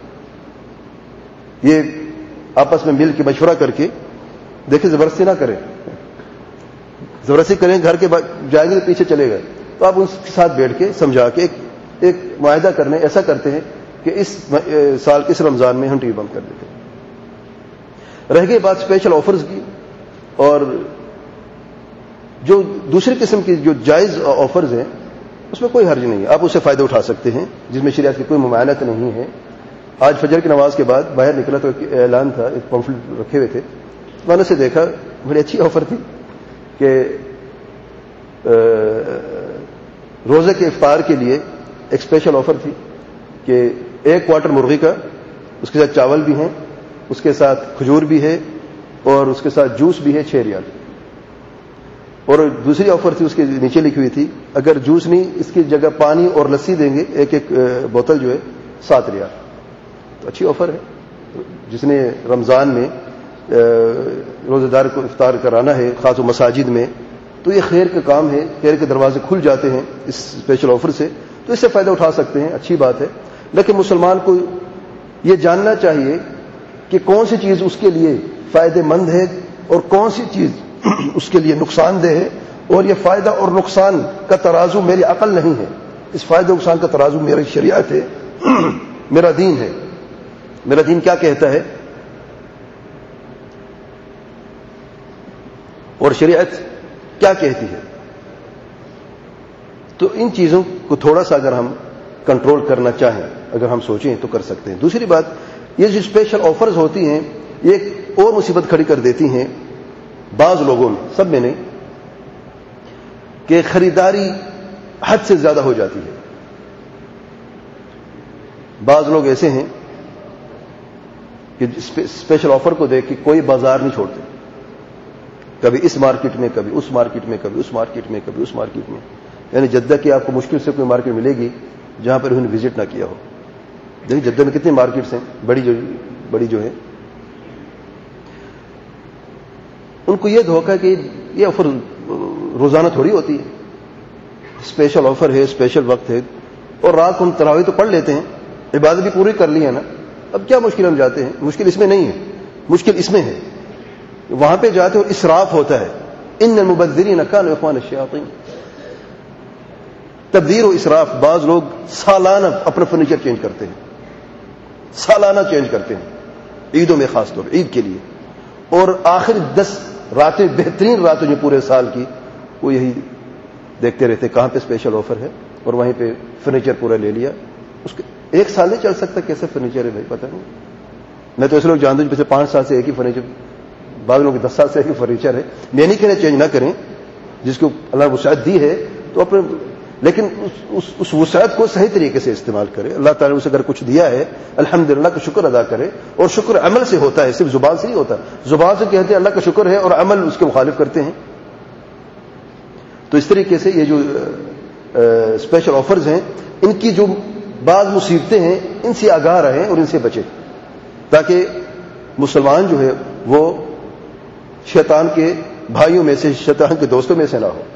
یہ آپس میں مل کے مشورہ کر کے دیکھیں، زبردستی نہ کریں، زبردستی کریں گھر کے جائیں گے تو پیچھے چلے گئے، تو آپ ان کے ساتھ بیٹھ کے سمجھا کے ایک معاہدہ کرنے ایسا کرتے ہیں کہ اس سال کے اس رمضان میں ہم ٹی وی بند کر دیتے ہیں. رہ گئی بات اسپیشل آفرز کی، اور جو دوسری قسم کی جو جائز آفرز ہیں اس میں کوئی حرج نہیں ہے، آپ اس سے فائدہ اٹھا سکتے ہیں جس میں شریعت کی کوئی ممانعت نہیں ہے. آج فجر کی نماز کے بعد باہر نکلا تو ایک اعلان تھا، ایک پمفلٹ رکھے ہوئے تھے، میں نے اسے دیکھا، بڑی اچھی آفر تھی کہ روزے کے افطار کے لیے ایک اسپیشل آفر تھی کہ 1 کوارٹر مرغی کا، اس کے ساتھ چاول بھی ہیں، اس کے ساتھ کھجور بھی ہے، اور اس کے ساتھ جوس بھی ہے 6 ریال. اور دوسری آفر تھی اس کے نیچے لکھی ہوئی تھی اگر جوس نہیں اس کی جگہ پانی اور لسی دیں گے ایک بوتل جو ہے 7 ریال. تو اچھی آفر ہے. جس نے رمضان میں روزہ دار کو افطار کرانا ہے خاص و مساجد میں، تو یہ خیر کا کام ہے، خیر کے دروازے کھل جاتے ہیں اس اسپیشل آفر سے، تو اس سے فائدہ اٹھا سکتے ہیں، اچھی بات ہے. لیکن مسلمان کو یہ جاننا چاہیے کہ کون سی چیز اس کے لیے فائدہ مند ہے اور کون سی چیز اس کے لیے نقصان دہ ہے، اور یہ فائدہ اور نقصان کا ترازو میری عقل نہیں ہے، اس فائدہ نقصان کا ترازو میری شریعت ہے، میرا دین ہے. میرا دین کیا کہتا ہے اور شریعت کیا کہتی ہے. تو ان چیزوں کو تھوڑا سا اگر ہم کنٹرول کرنا چاہیں، اگر ہم سوچیں تو کر سکتے ہیں. دوسری بات، یہ جو اسپیشل آفرز ہوتی ہیں یہ ایک اور مصیبت کھڑی کر دیتی ہیں بعض لوگوں میں، سب میں نہیں، کہ خریداری حد سے زیادہ ہو جاتی ہے. بعض لوگ ایسے ہیں کہ اسپیشل آفر کو دیکھ کے کوئی بازار نہیں چھوڑتے، کبھی اس مارکیٹ میں، کبھی اس مارکیٹ میں، کبھی اس مارکیٹ میں، کبھی اس مارکیٹ میں. یعنی جدہ کی آپ کو مشکل سے کوئی مارکیٹ ملے گی جہاں پر انہوں نے وزٹ نہ کیا ہو. دیکھیں جدہ میں کتنی مارکیٹس ہیں بڑی جو ہے. ان کو یہ دھوکہ ہے کہ یہ آفر روزانہ تھوڑی ہوتی ہے، اسپیشل آفر ہے، اسپیشل وقت ہے، اور رات کو ہم تراویح تو پڑھ لیتے ہیں، عبادت بھی پوری کر لی ہے نا، اب کیا مشکل ہم جاتے ہیں. مشکل اس میں نہیں ہے، مشکل اس میں ہے وہاں پہ جاتے اور اسراف ہوتا ہے. ان المبذرین کانوا اخوان الشیاطین. تبذیر و اسراف. بعض لوگ سالانہ اپنا فرنیچر چینج کرتے ہیں، سالانہ چینج کرتے ہیں، عیدوں میں خاص طور عید کے لیے، اور آخر 10 راتیں بہترین راتیں جو پورے سال کی وہ یہی دیکھتے رہتے کہاں پہ اسپیشل آفر ہے، اور وہیں پہ فرنیچر پورا لے لیا. اس کے 1 سال نہیں چل سکتا کیسے فرنیچر ہے بھائی، پتہ نہیں. میں تو ایسے لوگ جانتا ہوں پچھلے 5 سال سے ایک ہی فرنیچر، بعض لوگ 10 سال سے ایک ہی فرنیچر ہے. میں نہیں کہہ رہے چینج نہ کریں، جس کو اللہ نے وسعت دی ہے تو اپنے، لیکن اس وسعت کو صحیح طریقے سے استعمال کرے. اللہ تعالیٰ نے اسے اگر کچھ دیا ہے الحمدللہ کا شکر ادا کرے، اور شکر عمل سے ہوتا ہے، صرف زبان سے نہیں ہوتا. زبان سے کہتے ہیں اللہ کا شکر ہے اور عمل اس کے مخالف کرتے ہیں. تو اس طریقے سے یہ جو اسپیشل آفرز ہیں ان کی جو بعض مصیبتیں ہیں ان سے آگاہ رہیں اور ان سے بچیں، تاکہ مسلمان جو ہے وہ شیطان کے بھائیوں میں سے، شیطان کے دوستوں میں سے نہ ہو.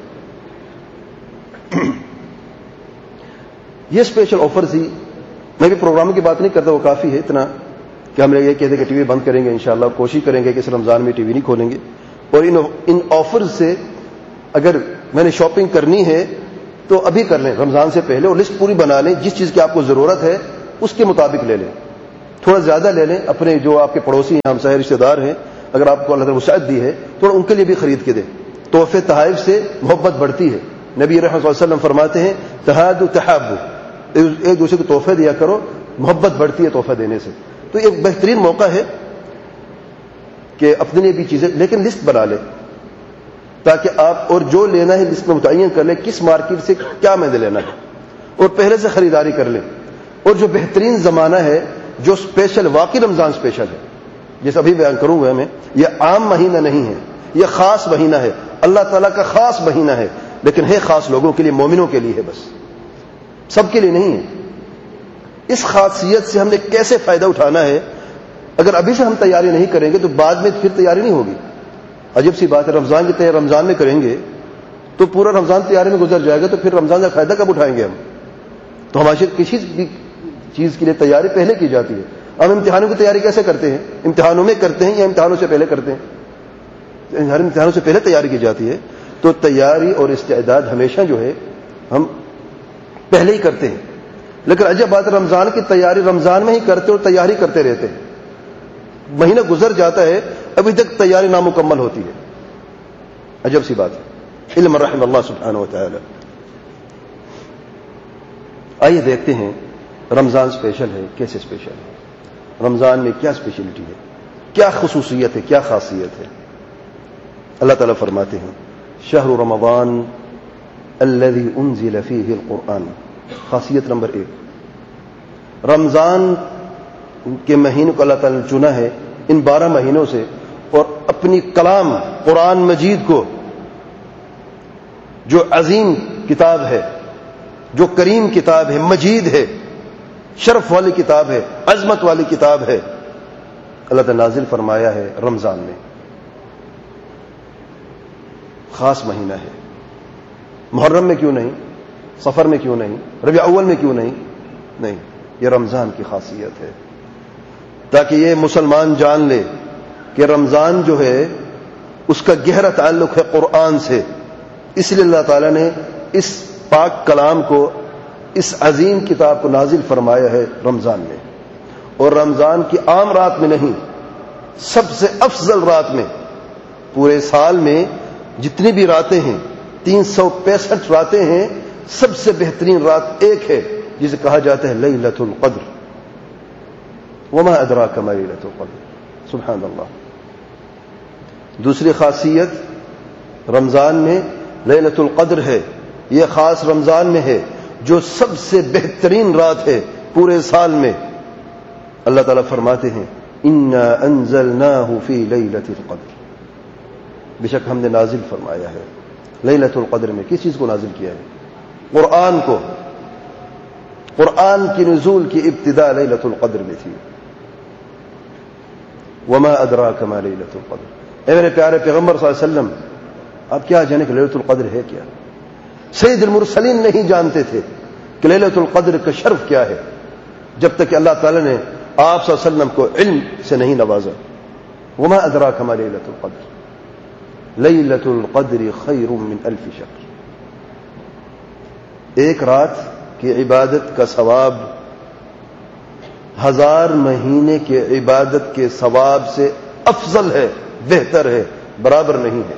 یہ اسپیشل آفرز ہی، میں بھی پروگرام کی بات نہیں کرتا، وہ کافی ہے اتنا کہ ہم یہ کہتے ہیں کہ ٹی وی بند کریں گے انشاءاللہ، کوشش کریں گے کہ اس رمضان میں ٹی وی نہیں کھولیں گے. اور ان آفرز سے اگر میں نے شاپنگ کرنی ہے تو ابھی کر لیں رمضان سے پہلے، اور لسٹ پوری بنا لیں، جس چیز کی آپ کو ضرورت ہے اس کے مطابق لے لیں. تھوڑا زیادہ لے لیں، اپنے جو آپ کے پڑوسی ہیں، ہمسائے، رشتے دار ہیں، اگر آپ کو اللہ تعالیٰ وسعت دی ہے تھوڑا ان کے لیے بھی خرید کے دیں. تحفے تحائف سے محبت بڑھتی ہے. نبی رحمۃ اللہ علیہ وسلم فرماتے ہیں تحادوا تحابوا، ایک دوسرے کو تحفے دیا کرو، محبت بڑھتی ہے تحفہ دینے سے. تو ایک بہترین موقع ہے کہ اپنے لیے بھی چیزیں، لیکن لسٹ بنا لیں تاکہ آپ اور جو لینا ہے لسٹ میں متعین کر لیں کس مارکیٹ سے کیا میں نے لینا ہے اور پہلے سے خریداری کر لیں. اور جو بہترین زمانہ ہے، جو اسپیشل، واقعی رمضان اسپیشل ہے، جیسے ابھی بیان کروں گا میں، یہ عام مہینہ نہیں ہے، یہ خاص مہینہ ہے، اللہ تعالیٰ کا خاص مہینہ ہے، لیکن ہے خاص لوگوں کے لیے، مومنوں کے لیے ہے، بس سب کے لیے نہیں ہے. اس خاصیت سے ہم نے کیسے فائدہ اٹھانا ہے؟ اگر ابھی سے ہم تیاری نہیں کریں گے تو بعد میں پھر تیاری نہیں ہوگی. عجیب سی بات ہے، رمضان کی تیاری رمضان میں کریں گے تو پورا رمضان تیاری میں گزر جائے گا، تو پھر رمضان کا فائدہ کب اٹھائیں گے ہم؟ تو ہماری کسی بھی چیز کے لیے تیاری پہلے کی جاتی ہے. ہم امتحانوں کی تیاری کیسے کرتے ہیں؟ امتحانوں میں کرتے ہیں یا امتحانوں سے پہلے کرتے ہیں؟ ہر امتحانوں سے پہلے تیاری کی جاتی ہے. تو تیاری اور استعداد ہمیشہ جو ہے ہم پہلے ہی کرتے ہیں. لیکن عجب بات، رمضان کی تیاری رمضان میں ہی کرتے اور تیاری کرتے رہتے ہیں. مہینہ گزر جاتا ہے ابھی تک تیاری نامکمل ہوتی ہے. عجب سی بات ہے، علم رحم اللہ سبحانہ و تعالی. آئیے دیکھتے ہیں رمضان اسپیشل ہے، کیسے اسپیشل ہے، رمضان میں کیا اسپیشلٹی ہے، کیا خصوصیت ہے، کیا خاصیت ہے. اللہ تعالیٰ فرماتے ہیں شہر رمضان الذی انزل فیہ القرآن. خاصیت نمبر 1، رمضان کے مہینے کو اللہ تعالیٰ نے چنا ہے ان 12 مہینوں سے، اور اپنی کلام قرآن مجید کو، جو عظیم کتاب ہے، جو کریم کتاب ہے، مجید ہے، شرف والی کتاب ہے، عظمت والی کتاب ہے، اللہ تعالیٰ نازل فرمایا ہے رمضان میں. خاص مہینہ ہے. محرم میں کیوں نہیں، سفر میں کیوں نہیں، ربیع اول میں کیوں نہیں، یہ رمضان کی خاصیت ہے. تاکہ یہ مسلمان جان لے کہ رمضان جو ہے اس کا گہرا تعلق ہے قرآن سے. اس لیے اللہ تعالیٰ نے اس پاک کلام کو، اس عظیم کتاب کو نازل فرمایا ہے رمضان میں. اور رمضان کی عام رات میں نہیں، سب سے افضل رات میں. پورے سال میں جتنی بھی راتیں ہیں، 365 راتیں ہیں، سب سے بہترین رات ایک ہے جسے کہا جاتا ہے لیلۃ القدر. وما ادراک ما لیلۃ القدر. سبحان اللہ. دوسری خاصیت رمضان میں لیلۃ القدر ہے. یہ خاص رمضان میں ہے جو سب سے بہترین رات ہے پورے سال میں. اللہ تعالیٰ فرماتے ہیں انا انزلناہ فی لیلۃ القدر. بے شک ہم نے نازل فرمایا ہے لیلۃ القدر میں. کس چیز کو نازل کیا ہے؟ قرآن کو. قرآن کی نزول کی ابتدا لیلۃ القدر میں تھی. وما ادراک ما لیلۃ القدر. اے میرے پیارے پیغمبر صلی اللہ علیہ وسلم، آپ کیا جانے کہ لیلۃ القدر ہے کیا؟ سید المرسلین نہیں جانتے تھے کہ لیلۃ القدر کا شرف کیا ہے جب تک کہ اللہ تعالی نے آپ صلی اللہ علیہ وسلم کو علم سے نہیں نوازا. وما ادراک ما لیلۃ القدر. لیلۃ القدر خیر من الف شہر. ایک رات کی عبادت کا ثواب 1000 مہینے کے عبادت کے ثواب سے افضل ہے، بہتر ہے، برابر نہیں ہے.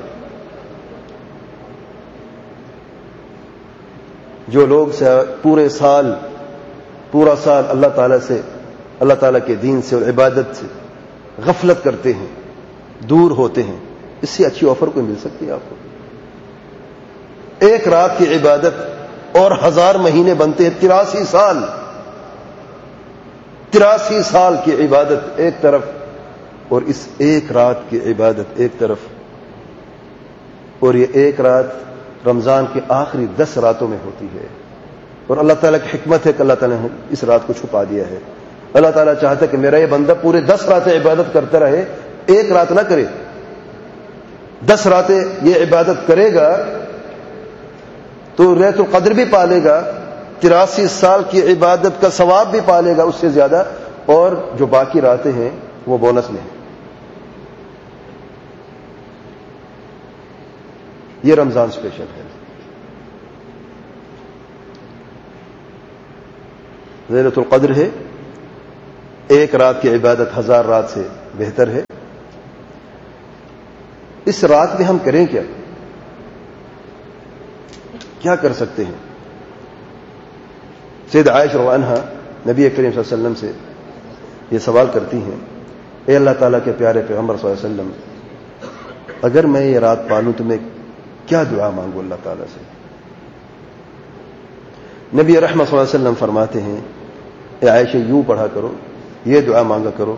جو لوگ پورا سال اللہ تعالیٰ سے، اللہ تعالیٰ کے دین سے اور عبادت سے غفلت کرتے ہیں، دور ہوتے ہیں، اس سے اچھی آفر کوئی مل سکتی ہے آپ کو؟ ایک رات کی عبادت اور 1000 مہینے بنتے ہیں. 83 سال کی عبادت ایک طرف اور اس ایک رات کی عبادت ایک طرف. اور یہ ایک رات رمضان کے آخری 10 راتوں میں ہوتی ہے. اور اللہ تعالیٰ کی حکمت ہے کہ اللہ تعالیٰ نے اس رات کو چھپا دیا ہے. اللہ تعالیٰ چاہتا ہے کہ میرا یہ بندہ پورے 10 راتیں عبادت کرتا رہے، ایک رات نہ کرے. 10 راتیں یہ عبادت کرے گا تو لیلۃ القدر بھی پالے گا، 83 سال کی عبادت کا ثواب بھی پالے گا اس سے زیادہ، اور جو باقی راتیں ہیں وہ بونس میں ہیں. یہ رمضان اسپیشل ہے. لیلۃ القدر ہے ایک رات کی عبادت 1000 رات سے بہتر ہے. اس رات میں ہم کریں کیا کر سکتے ہیں؟ سید عائشہ رضی اللہ عنہا نبی کریم صلی اللہ علیہ وسلم سے یہ سوال کرتی ہیں، اے اللہ تعالیٰ کے پیارے پیغمبر صلی اللہ علیہ وسلم، اگر میں یہ رات پالوں تو میں کیا دعا مانگوں اللہ تعالیٰ سے؟ نبی رحمت صلی اللہ علیہ وسلم فرماتے ہیں، اے عائشہ یوں پڑھا کرو، یہ دعا مانگا کرو،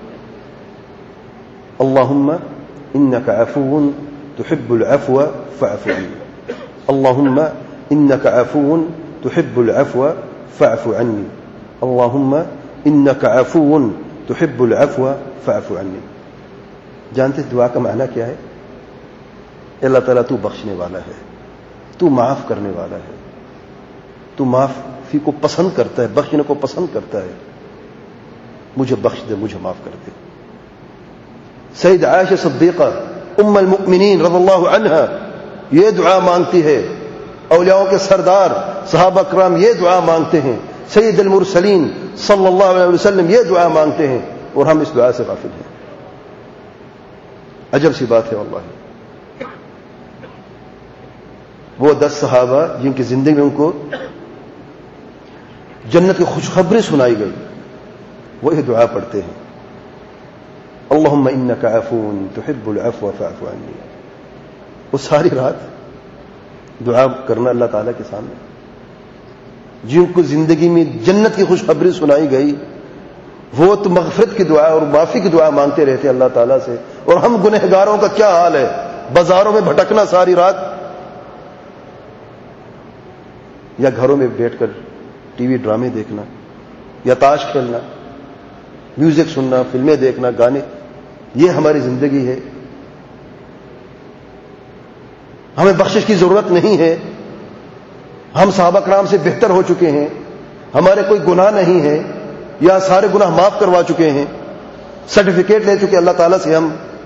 اللہم انک عفو تحب العفو فاعف عنی، اللہم انک عفو تحب العفو فاعف عنی، اللہم انک عفو تحب العفو فاعف عنی. جانتے دعا کا معنی کیا ہے؟ اللہ تعالیٰ تو بخشنے والا ہے، تو معاف کرنے والا ہے، تو معافی کو پسند کرتا ہے، بخشنے کو پسند کرتا ہے، مجھے بخش دے، مجھے معاف کر دے. سید عائشہ صدیقہ ام المؤمنین رضی اللہ عنہا یہ دعا مانگتی ہے، اولیاءوں کے سردار صحابہ کرام یہ دعا مانگتے ہیں، سید المرسلین صلی اللہ علیہ وسلم یہ دعا مانگتے ہیں، اور ہم اس دعا سے غافل ہیں. عجب سی بات ہے واللہ. وہ 10 صحابہ جن کی زندگی میں ان کو جنت کی خوشخبری سنائی گئی، وہ یہ دعا پڑھتے ہیں، اللہم انک عفو تحب العفو فاعف عنی. وہ ساری رات دعا کرنا اللہ تعالیٰ کے سامنے، جن کو زندگی میں جنت کی خوشخبری سنائی گئی، وہ تو مغفرت کی دعا اور معافی کی دعا مانگتے رہتے اللہ تعالیٰ سے. اور ہم گنہگاروں کا کیا حال ہے؟ بازاروں میں بھٹکنا ساری رات، یا گھروں میں بیٹھ کر ٹی وی ڈرامے دیکھنا، یا تاش کھیلنا، میوزک سننا، فلمیں دیکھنا، گانے، یہ ہماری زندگی ہے. ہمیں بخشش کی ضرورت نہیں ہے، ہم صحابہ کرام سے بہتر ہو چکے ہیں، ہمارے کوئی گناہ نہیں ہے، یا سارے گناہ معاف کروا چکے ہیں، سرٹیفکیٹ لے چکے اللہ تعالیٰ سے ہم.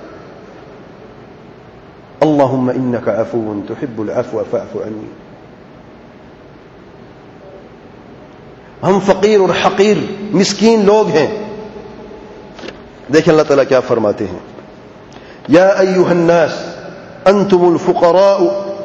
اللہم انک عفو تحب العفو فاعف عنی. ہم فقیر اور حقیر مسکین لوگ ہیں. دیکھیں اللہ تعالیٰ کیا فرماتے ہیں، یا ایھا الناس انتم الفقراء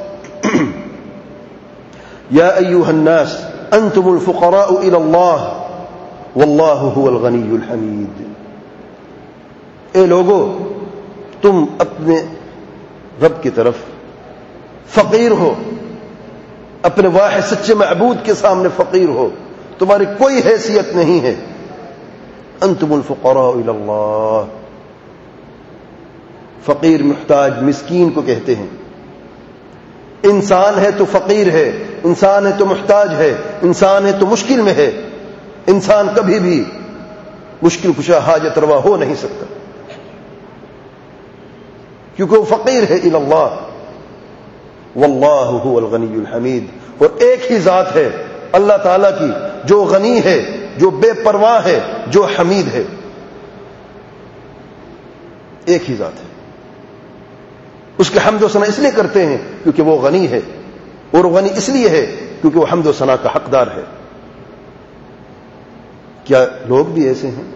یا ایھا الناس انتم الفقراء الی اللہ واللہ هو الغنی الحمید. اے لوگو، تم اپنے رب کی طرف فقیر ہو، اپنے واحد سچے معبود کے سامنے فقیر ہو، تمہاری کوئی حیثیت نہیں ہے. انتم الفقراء الی اللہ. فقیر محتاج مسکین کو کہتے ہیں. انسان ہے تو فقیر ہے، انسان ہے تو محتاج ہے، انسان ہے تو مشکل میں ہے. انسان کبھی بھی مشکل کشا حاجت روا ہو نہیں سکتا، کیونکہ وہ فقیر ہے الی اللہ. واللہ هو الغنی الحمید. اور ایک ہی ذات ہے اللہ تعالیٰ کی جو غنی ہے، جو بے پرواہ ہے، جو حمید ہے. ایک ہی ذات ہے. اس کے حمد و ثنا اس لیے کرتے ہیں کیونکہ وہ غنی ہے، اور غنی اس لیے ہے کیونکہ وہ حمد و ثنا کا حقدار ہے. کیا لوگ بھی ایسے ہیں؟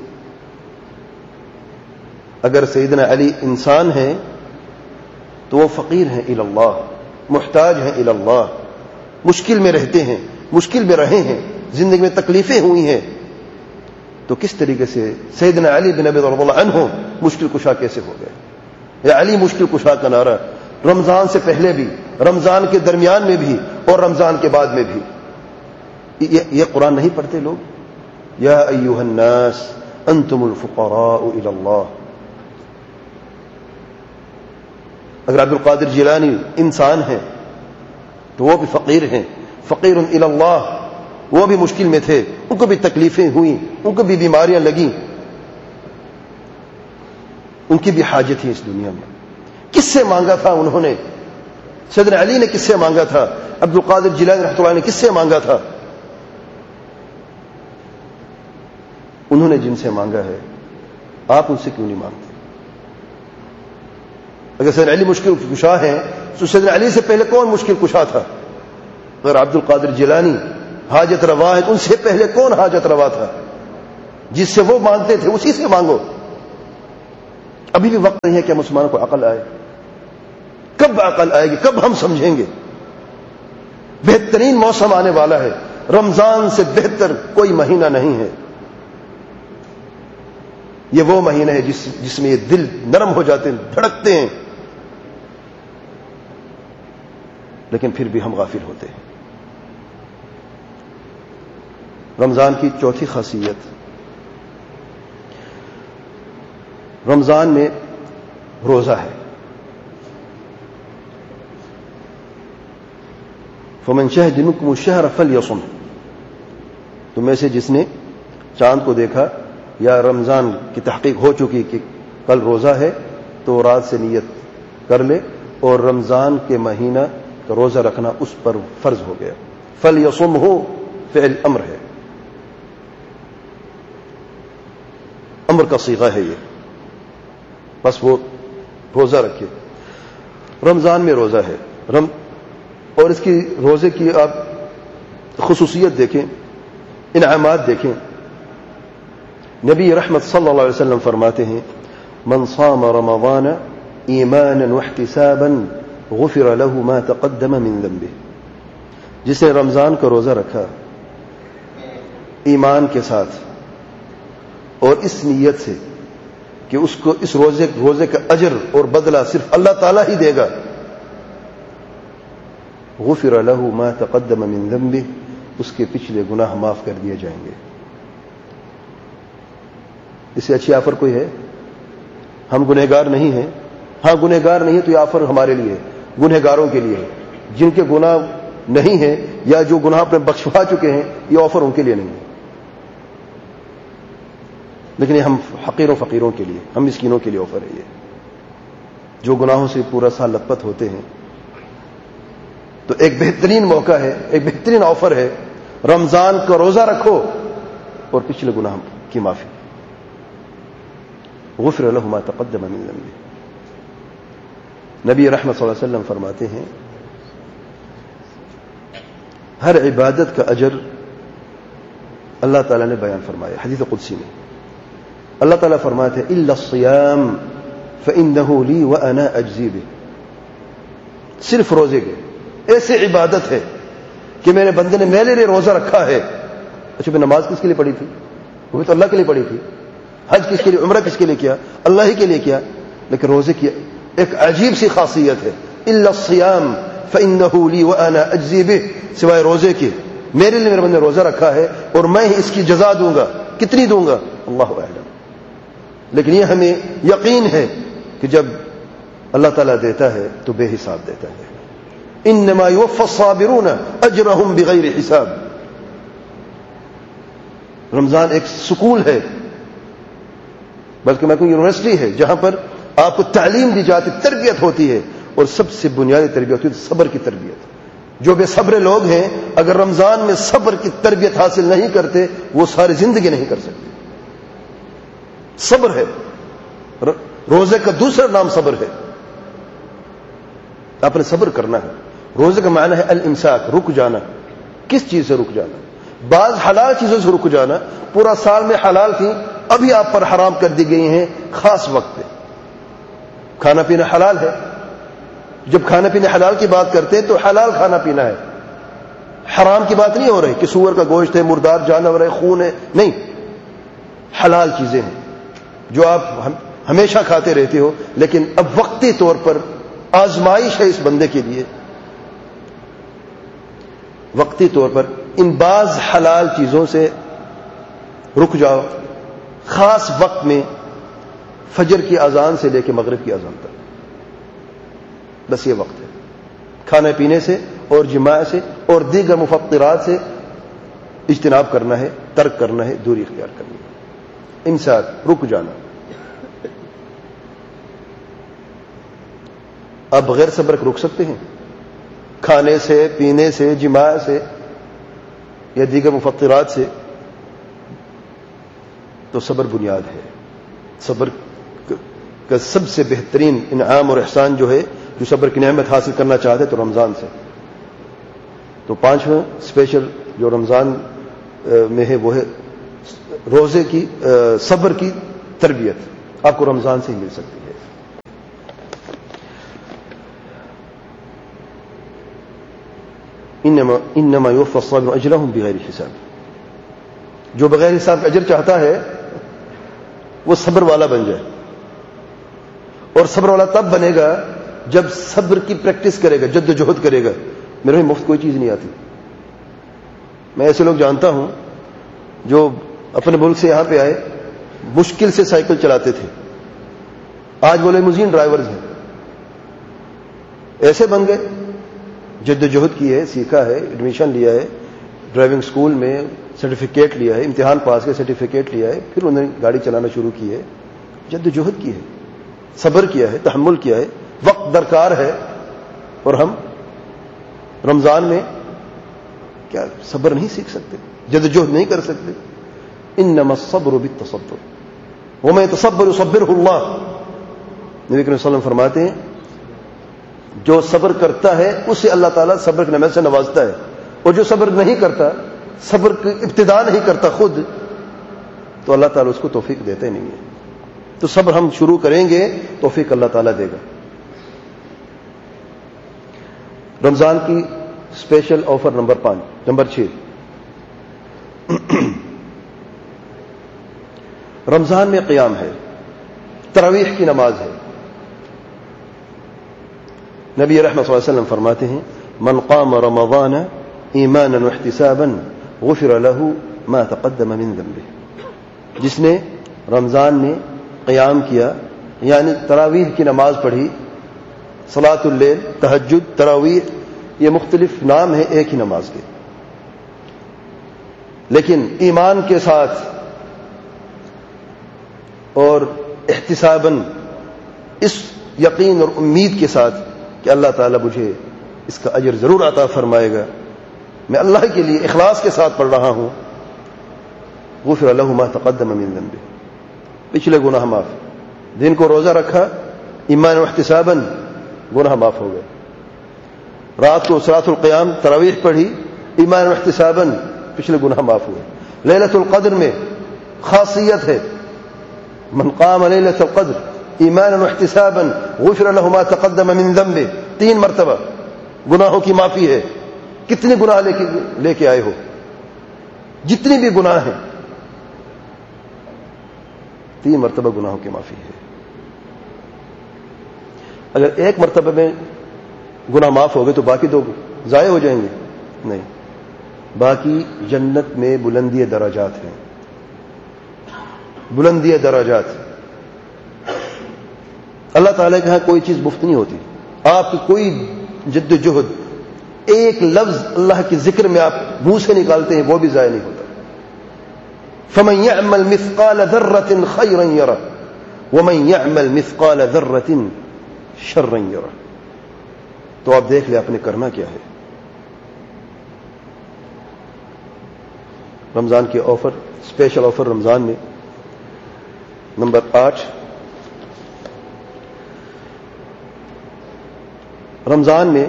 اگر سیدنا علی انسان ہیں تو وہ فقیر ہیں الی اللہ، محتاج ہیں الی اللہ، مشکل میں رہتے ہیں، مشکل میں رہے ہیں، زندگی میں تکلیفیں ہوئی ہیں. تو کس طریقے سے سیدنا علی بن ابی طالب رضی اللہ عنہ مشکل کشا کیسے ہو گئے؟ یا علی مشکل کشا کا نعرہ رمضان سے پہلے بھی، رمضان کے درمیان میں بھی، اور رمضان کے بعد میں بھی. یہ قرآن نہیں پڑھتے لوگ؟ یا ایھا الناس انتم الفقراء الی اللہ. اگر عبد القادر جیلانی انسان ہیں تو وہ بھی فقیر ہیں، فقیر الی اللہ. وہ بھی مشکل میں تھے، ان کو بھی تکلیفیں ہوئیں، ان کو بھی بیماریاں لگیں، ان کی بھی حاجت تھی اس دنیا میں. کس سے مانگا تھا انہوں نے؟ سیدنا علی نے کس سے مانگا تھا؟ عبد القادر جیلانی رحمۃ اللہ نے کس سے مانگا تھا؟ انہوں نے جن سے مانگا ہے، آپ ان سے کیوں نہیں مانگتے؟ اگر سیدنا علی مشکل کشا ہیں تو سیدنا علی سے پہلے کون مشکل کشا تھا؟ اگر عبد القادر جیلانی حاجت روا ہے تو ان سے پہلے کون حاجت روا تھا؟ جس سے وہ مانگتے تھے اسی سے مانگو. ابھی بھی وقت نہیں ہے کہ مسلمانوں کو عقل آئے. کب عقل آئے گی؟ کب ہم سمجھیں گے؟ بہترین موسم آنے والا ہے. رمضان سے بہتر کوئی مہینہ نہیں ہے. یہ وہ مہینہ ہے جس میں یہ دل نرم ہو جاتے ہیں, دھڑکتے ہیں, لیکن پھر بھی ہم غافل ہوتے ہیں. رمضان کی چوتھی خاصیت, رمضان میں روزہ ہے. فمن شهد منكم الشهر فليصم, تم میں سے جس نے چاند کو دیکھا یا رمضان کی تحقیق ہو چکی کہ کل روزہ ہے تو رات سے نیت کر لے, اور رمضان کے مہینہ کا روزہ رکھنا اس پر فرض ہو گیا. فلیصم ہو فعل امر ہے, امر کا صیغہ ہے یہ, بس وہ روزہ رکھے. رمضان میں روزہ ہے, اور اس کی روزے کی آپ خصوصیت دیکھیں, انعامات دیکھیں. نبی رحمت صلی اللہ علیہ وسلم فرماتے ہیں من صام رمضان ایمانا واحتسابا غفر له ما تقدم من ذنبه, جس نے رمضان کا روزہ رکھا ایمان کے ساتھ اور اس نیت سے کہ اس کو اس روزے کا اجر اور بدلہ صرف اللہ تعالی ہی دے گا, غفر له ما تقدم من ذنبه, اس کے پچھلے گناہ معاف کر دیے جائیں گے. اس سے اچھی آفر کوئی ہے؟ ہم گنہگار نہیں ہیں. ہاں گنہگار نہیں ہے تو یہ آفر ہمارے لیے, گنہگاروں کے لیے, جن کے گناہ نہیں ہیں یا جو گناہ اپنے بخشوا چکے ہیں, یہ آفر ان کے لیے نہیں ہے. لیکن یہ ہم حقیروں فقیروں کے لیے, ہم مسکینوں کے لیے آفر ہے یہ, جو گناہوں سے پورا سال لت پت ہوتے ہیں. تو ایک بہترین موقع ہے, ایک بہترین آفر ہے. رمضان کا روزہ رکھو اور پچھلے گناہ کی معافی. غفر له ما تقدم من ذنبه. نبی رحمت صلی اللہ علیہ وسلم فرماتے ہیں ہر عبادت کا اجر اللہ تعالیٰ نے بیان فرمایا حدیث قدسی میں. اللہ تعالیٰ فرماتے ہیں الا الصيام فانه لي وانا اجزي به. صرف روزے کے ایسے عبادت ہے کہ میرے بندے نے میرے لیے روزہ رکھا ہے. اچھا میں نماز کس کے لیے پڑھی تھی؟ وہ بھی تو اللہ کے لیے پڑھی تھی. حج کس کے لیے, عمرہ کس کے لیے کیا؟ اللہ ہی کے لیے کیا. لیکن روزے کی ایک عجیب سی خاصیت ہے, الا الصيام فانه لي وانا اجزي به, سوائے روزے کے میرے لیے میرے بندے نے روزہ رکھا ہے اور میں ہی اس کی جزا دوں گا. کتنی دوں گا اللہ اعلم, لیکن یہ ہمیں یقین ہے کہ جب اللہ تعالیٰ دیتا ہے تو بے حساب دیتا ہے. انما يوفى الصابرون اجرهم بغیر حساب. رمضان ایک سکول ہے, بلکہ میں کہوں یونیورسٹی ہے, جہاں پر آپ کو تعلیم دی جاتی, تربیت ہوتی ہے, اور سب سے بنیادی تربیت ہوتی ہے صبر کی تربیت. جو بے صبر لوگ ہیں اگر رمضان میں صبر کی تربیت حاصل نہیں کرتے وہ ساری زندگی نہیں کر سکتے. صبر ہے, روزے کا دوسرا نام صبر ہے. آپ نے صبر کرنا ہے. روزے کا معنی ہے الامساک, رک جانا. کس چیز سے رک جانا؟ بعض حلال چیزوں سے رک جانا. پورا سال میں حلال تھی, ابھی آپ پر حرام کر دی گئی ہیں خاص وقت پہ. کھانا پینا حلال ہے, جب کھانا پینے حلال کی بات کرتے ہیں تو حلال کھانا پینا ہے, حرام کی بات نہیں ہو رہی کہ سور کا گوشت ہے, مردار جانور ہے, خون ہے, نہیں. حلال چیزیں ہیں جو آپ ہمیشہ کھاتے رہتے ہو, لیکن اب وقتی طور پر آزمائش ہے اس بندے کے لیے. وقتی طور پر ان بعض حلال چیزوں سے رک جاؤ. خاص وقت میں فجر کی اذان سے لے کے مغرب کی اذان تک, بس یہ وقت ہے. کھانے پینے سے اور جماع سے اور دیگر مفطرات سے اجتناب کرنا ہے, ترک کرنا ہے, دوری اختیار کرنی ہے. امساک, رک جانا. آپ بغیر صبر رک سکتے ہیں؟ کھانے سے, پینے سے, جماع سے یا دیگر مفطرات سے؟ تو صبر بنیاد ہے. صبر کا سب سے بہترین انعام اور احسان جو ہے, جو صبر کی نعمت حاصل کرنا چاہتے تو رمضان سے. تو 5واں اسپیشل جو رمضان میں ہے وہ ہے روزے کی صبر کی تربیت آپ کو رمضان سے ہی مل سکتی ہے. انما یوفی الصابرون اجرهم بغیر حساب. جو بغیر حساب اجر چاہتا ہے وہ صبر والا بن جائے, اور صبر والا تب بنے گا جب صبر کی پریکٹس کرے گا, جد و جہد کرے گا. میرے میں مفت کوئی چیز نہیں آتی. میں ایسے لوگ جانتا ہوں جو اپنے ملک سے یہاں پہ آئے, مشکل سے سائیکل چلاتے تھے, آج وہ لیموزین ڈرائیورز ہیں. ایسے بن گئے, جد و جہد کی ہے, سیکھا ہے, ایڈمیشن لیا ہے ڈرائیونگ سکول میں, سرٹیفکیٹ لیا ہے, امتحان پاس کے سرٹیفکیٹ لیا ہے, پھر انہوں نے گاڑی چلانا شروع کی ہے. جد و جہد کی ہے, صبر کیا ہے, تحمل کیا ہے, وقت درکار ہے. اور ہم رمضان میں کیا صبر نہیں سیکھ سکتے, جد و جہد نہیں کر سکتے؟ انما الصبر بالتصبر ومن يتصبر يصبره اللہ. نبی کریم صلی اللہ علیہ وسلم فرماتے ہیں جو صبر کرتا ہے اسے اللہ تعالیٰ صبر کی نعمت سے نوازتا ہے, اور جو صبر نہیں کرتا, صبر کی ابتدا نہیں کرتا خود, تو اللہ تعالیٰ اس کو توفیق دیتے نہیں ہے. تو صبر ہم شروع کریں گے, توفیق اللہ تعالیٰ دے گا. رمضان کی اسپیشل آفر نمبر 6. رمضان میں قیام ہے, تراویح کی نماز ہے. نبی رحمت صلی اللہ علیہ وسلم فرماتے ہیں من قام رمضان ایمانا واحتسابا غفر له ما تقدم من ذنبه. جس نے رمضان میں قیام کیا, یعنی تراویح کی نماز پڑھی, صلاۃ اللیل, تہجد, تراویح, یہ مختلف نام ہیں ایک ہی نماز کے, لیکن ایمان کے ساتھ اور احتساباً, اس یقین اور امید کے ساتھ کہ اللہ تعالیٰ مجھے اس کا اجر ضرور عطا فرمائے گا, میں اللہ کے لیے اخلاص کے ساتھ پڑھ رہا ہوں. غفر له ما تقدم من ذنبه, پچھلے گناہ معاف. دن کو روزہ رکھا, ایمان و احتساباً, گناہ معاف ہو گئے. رات کو صلاۃ القیام, تراویح پڑھی, ایمان و احتساباً, پچھلے گناہ معاف ہوئے. لیلۃ القدر میں خاصیت ہے, من قام لیلۃ القدر ایمانا واحتسابا غفر له ما تقدم من ذنبه. 3 مرتبہ گناہوں کی معافی ہے. کتنے گناہ لے کے آئے ہو, جتنی بھی گناہ ہیں, 3 مرتبہ گناہوں کی معافی ہے. اگر 1 مرتبہ میں گناہ معاف ہو گئے تو باقی 2 ضائع ہو جائیں گے؟ نہیں, باقی جنت میں بلندی درجات ہیں, بلندی درجات. اللہ تعالیٰ کے ہاں کوئی چیز مفت نہیں ہوتی. آپ کی کوئی جد و جہد, ایک لفظ اللہ کے ذکر میں آپ منہ سے نکالتے ہیں, وہ بھی ضائع نہیں ہوتا. فمن يعمل مثقال ذرة خيرا يره ومن يعمل مثقال ذرة شرا يره. تو آپ دیکھ لیں آپ نے کرنا کیا ہے. رمضان کے آفر, اسپیشل آفر رمضان میں نمبر 8. رمضان میں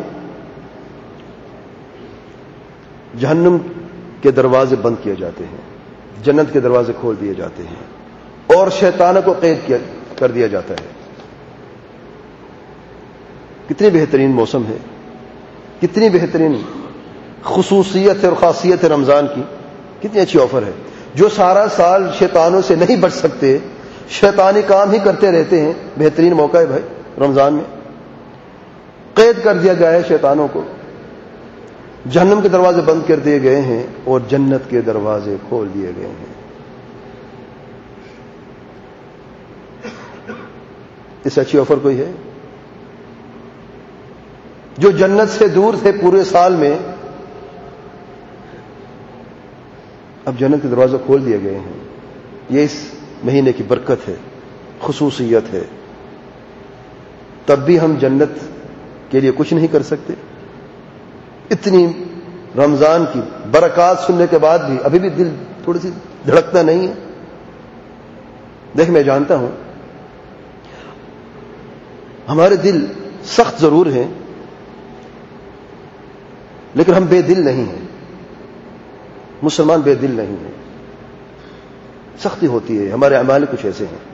جہنم کے دروازے بند کیے جاتے ہیں, جنت کے دروازے کھول دیے جاتے ہیں, اور شیطانوں کو قید کر دیا جاتا ہے. کتنی بہترین موسم ہے, کتنی بہترین خصوصیت اور خاصیت ہے رمضان کی, کتنی اچھی آفر ہے. جو سارا سال شیطانوں سے نہیں بچ سکتے, شیطانی کام ہی کرتے رہتے ہیں, بہترین موقع ہے بھائی رمضان میں. قید کر دیا گیا ہے شیطانوں کو, جہنم کے دروازے بند کر دیے گئے ہیں, اور جنت کے دروازے کھول دیے گئے ہیں. اس اچھی آفر کوئی ہے؟ جو جنت سے دور تھے پورے سال میں, اب جنت کے دروازے کھول دیے گئے ہیں. یہ اس مہینے کی برکت ہے, خصوصیت ہے. تب بھی ہم جنت کے لیے کچھ نہیں کر سکتے. اتنی رمضان کی برکات سننے کے بعد بھی ابھی بھی دل تھوڑی سی دھڑکتا نہیں ہے. دیکھ, میں جانتا ہوں ہمارے دل سخت ضرور ہیں, لیکن ہم بے دل نہیں ہیں. مسلمان بے دل نہیں ہیں. سختی ہوتی ہے، ہمارے اعمال کچھ ایسے ہیں،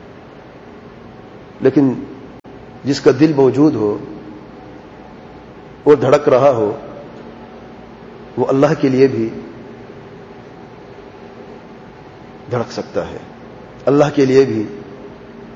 لیکن جس کا دل موجود ہو اور دھڑک رہا ہو وہ اللہ کے لیے بھی دھڑک سکتا ہے، اللہ کے لیے بھی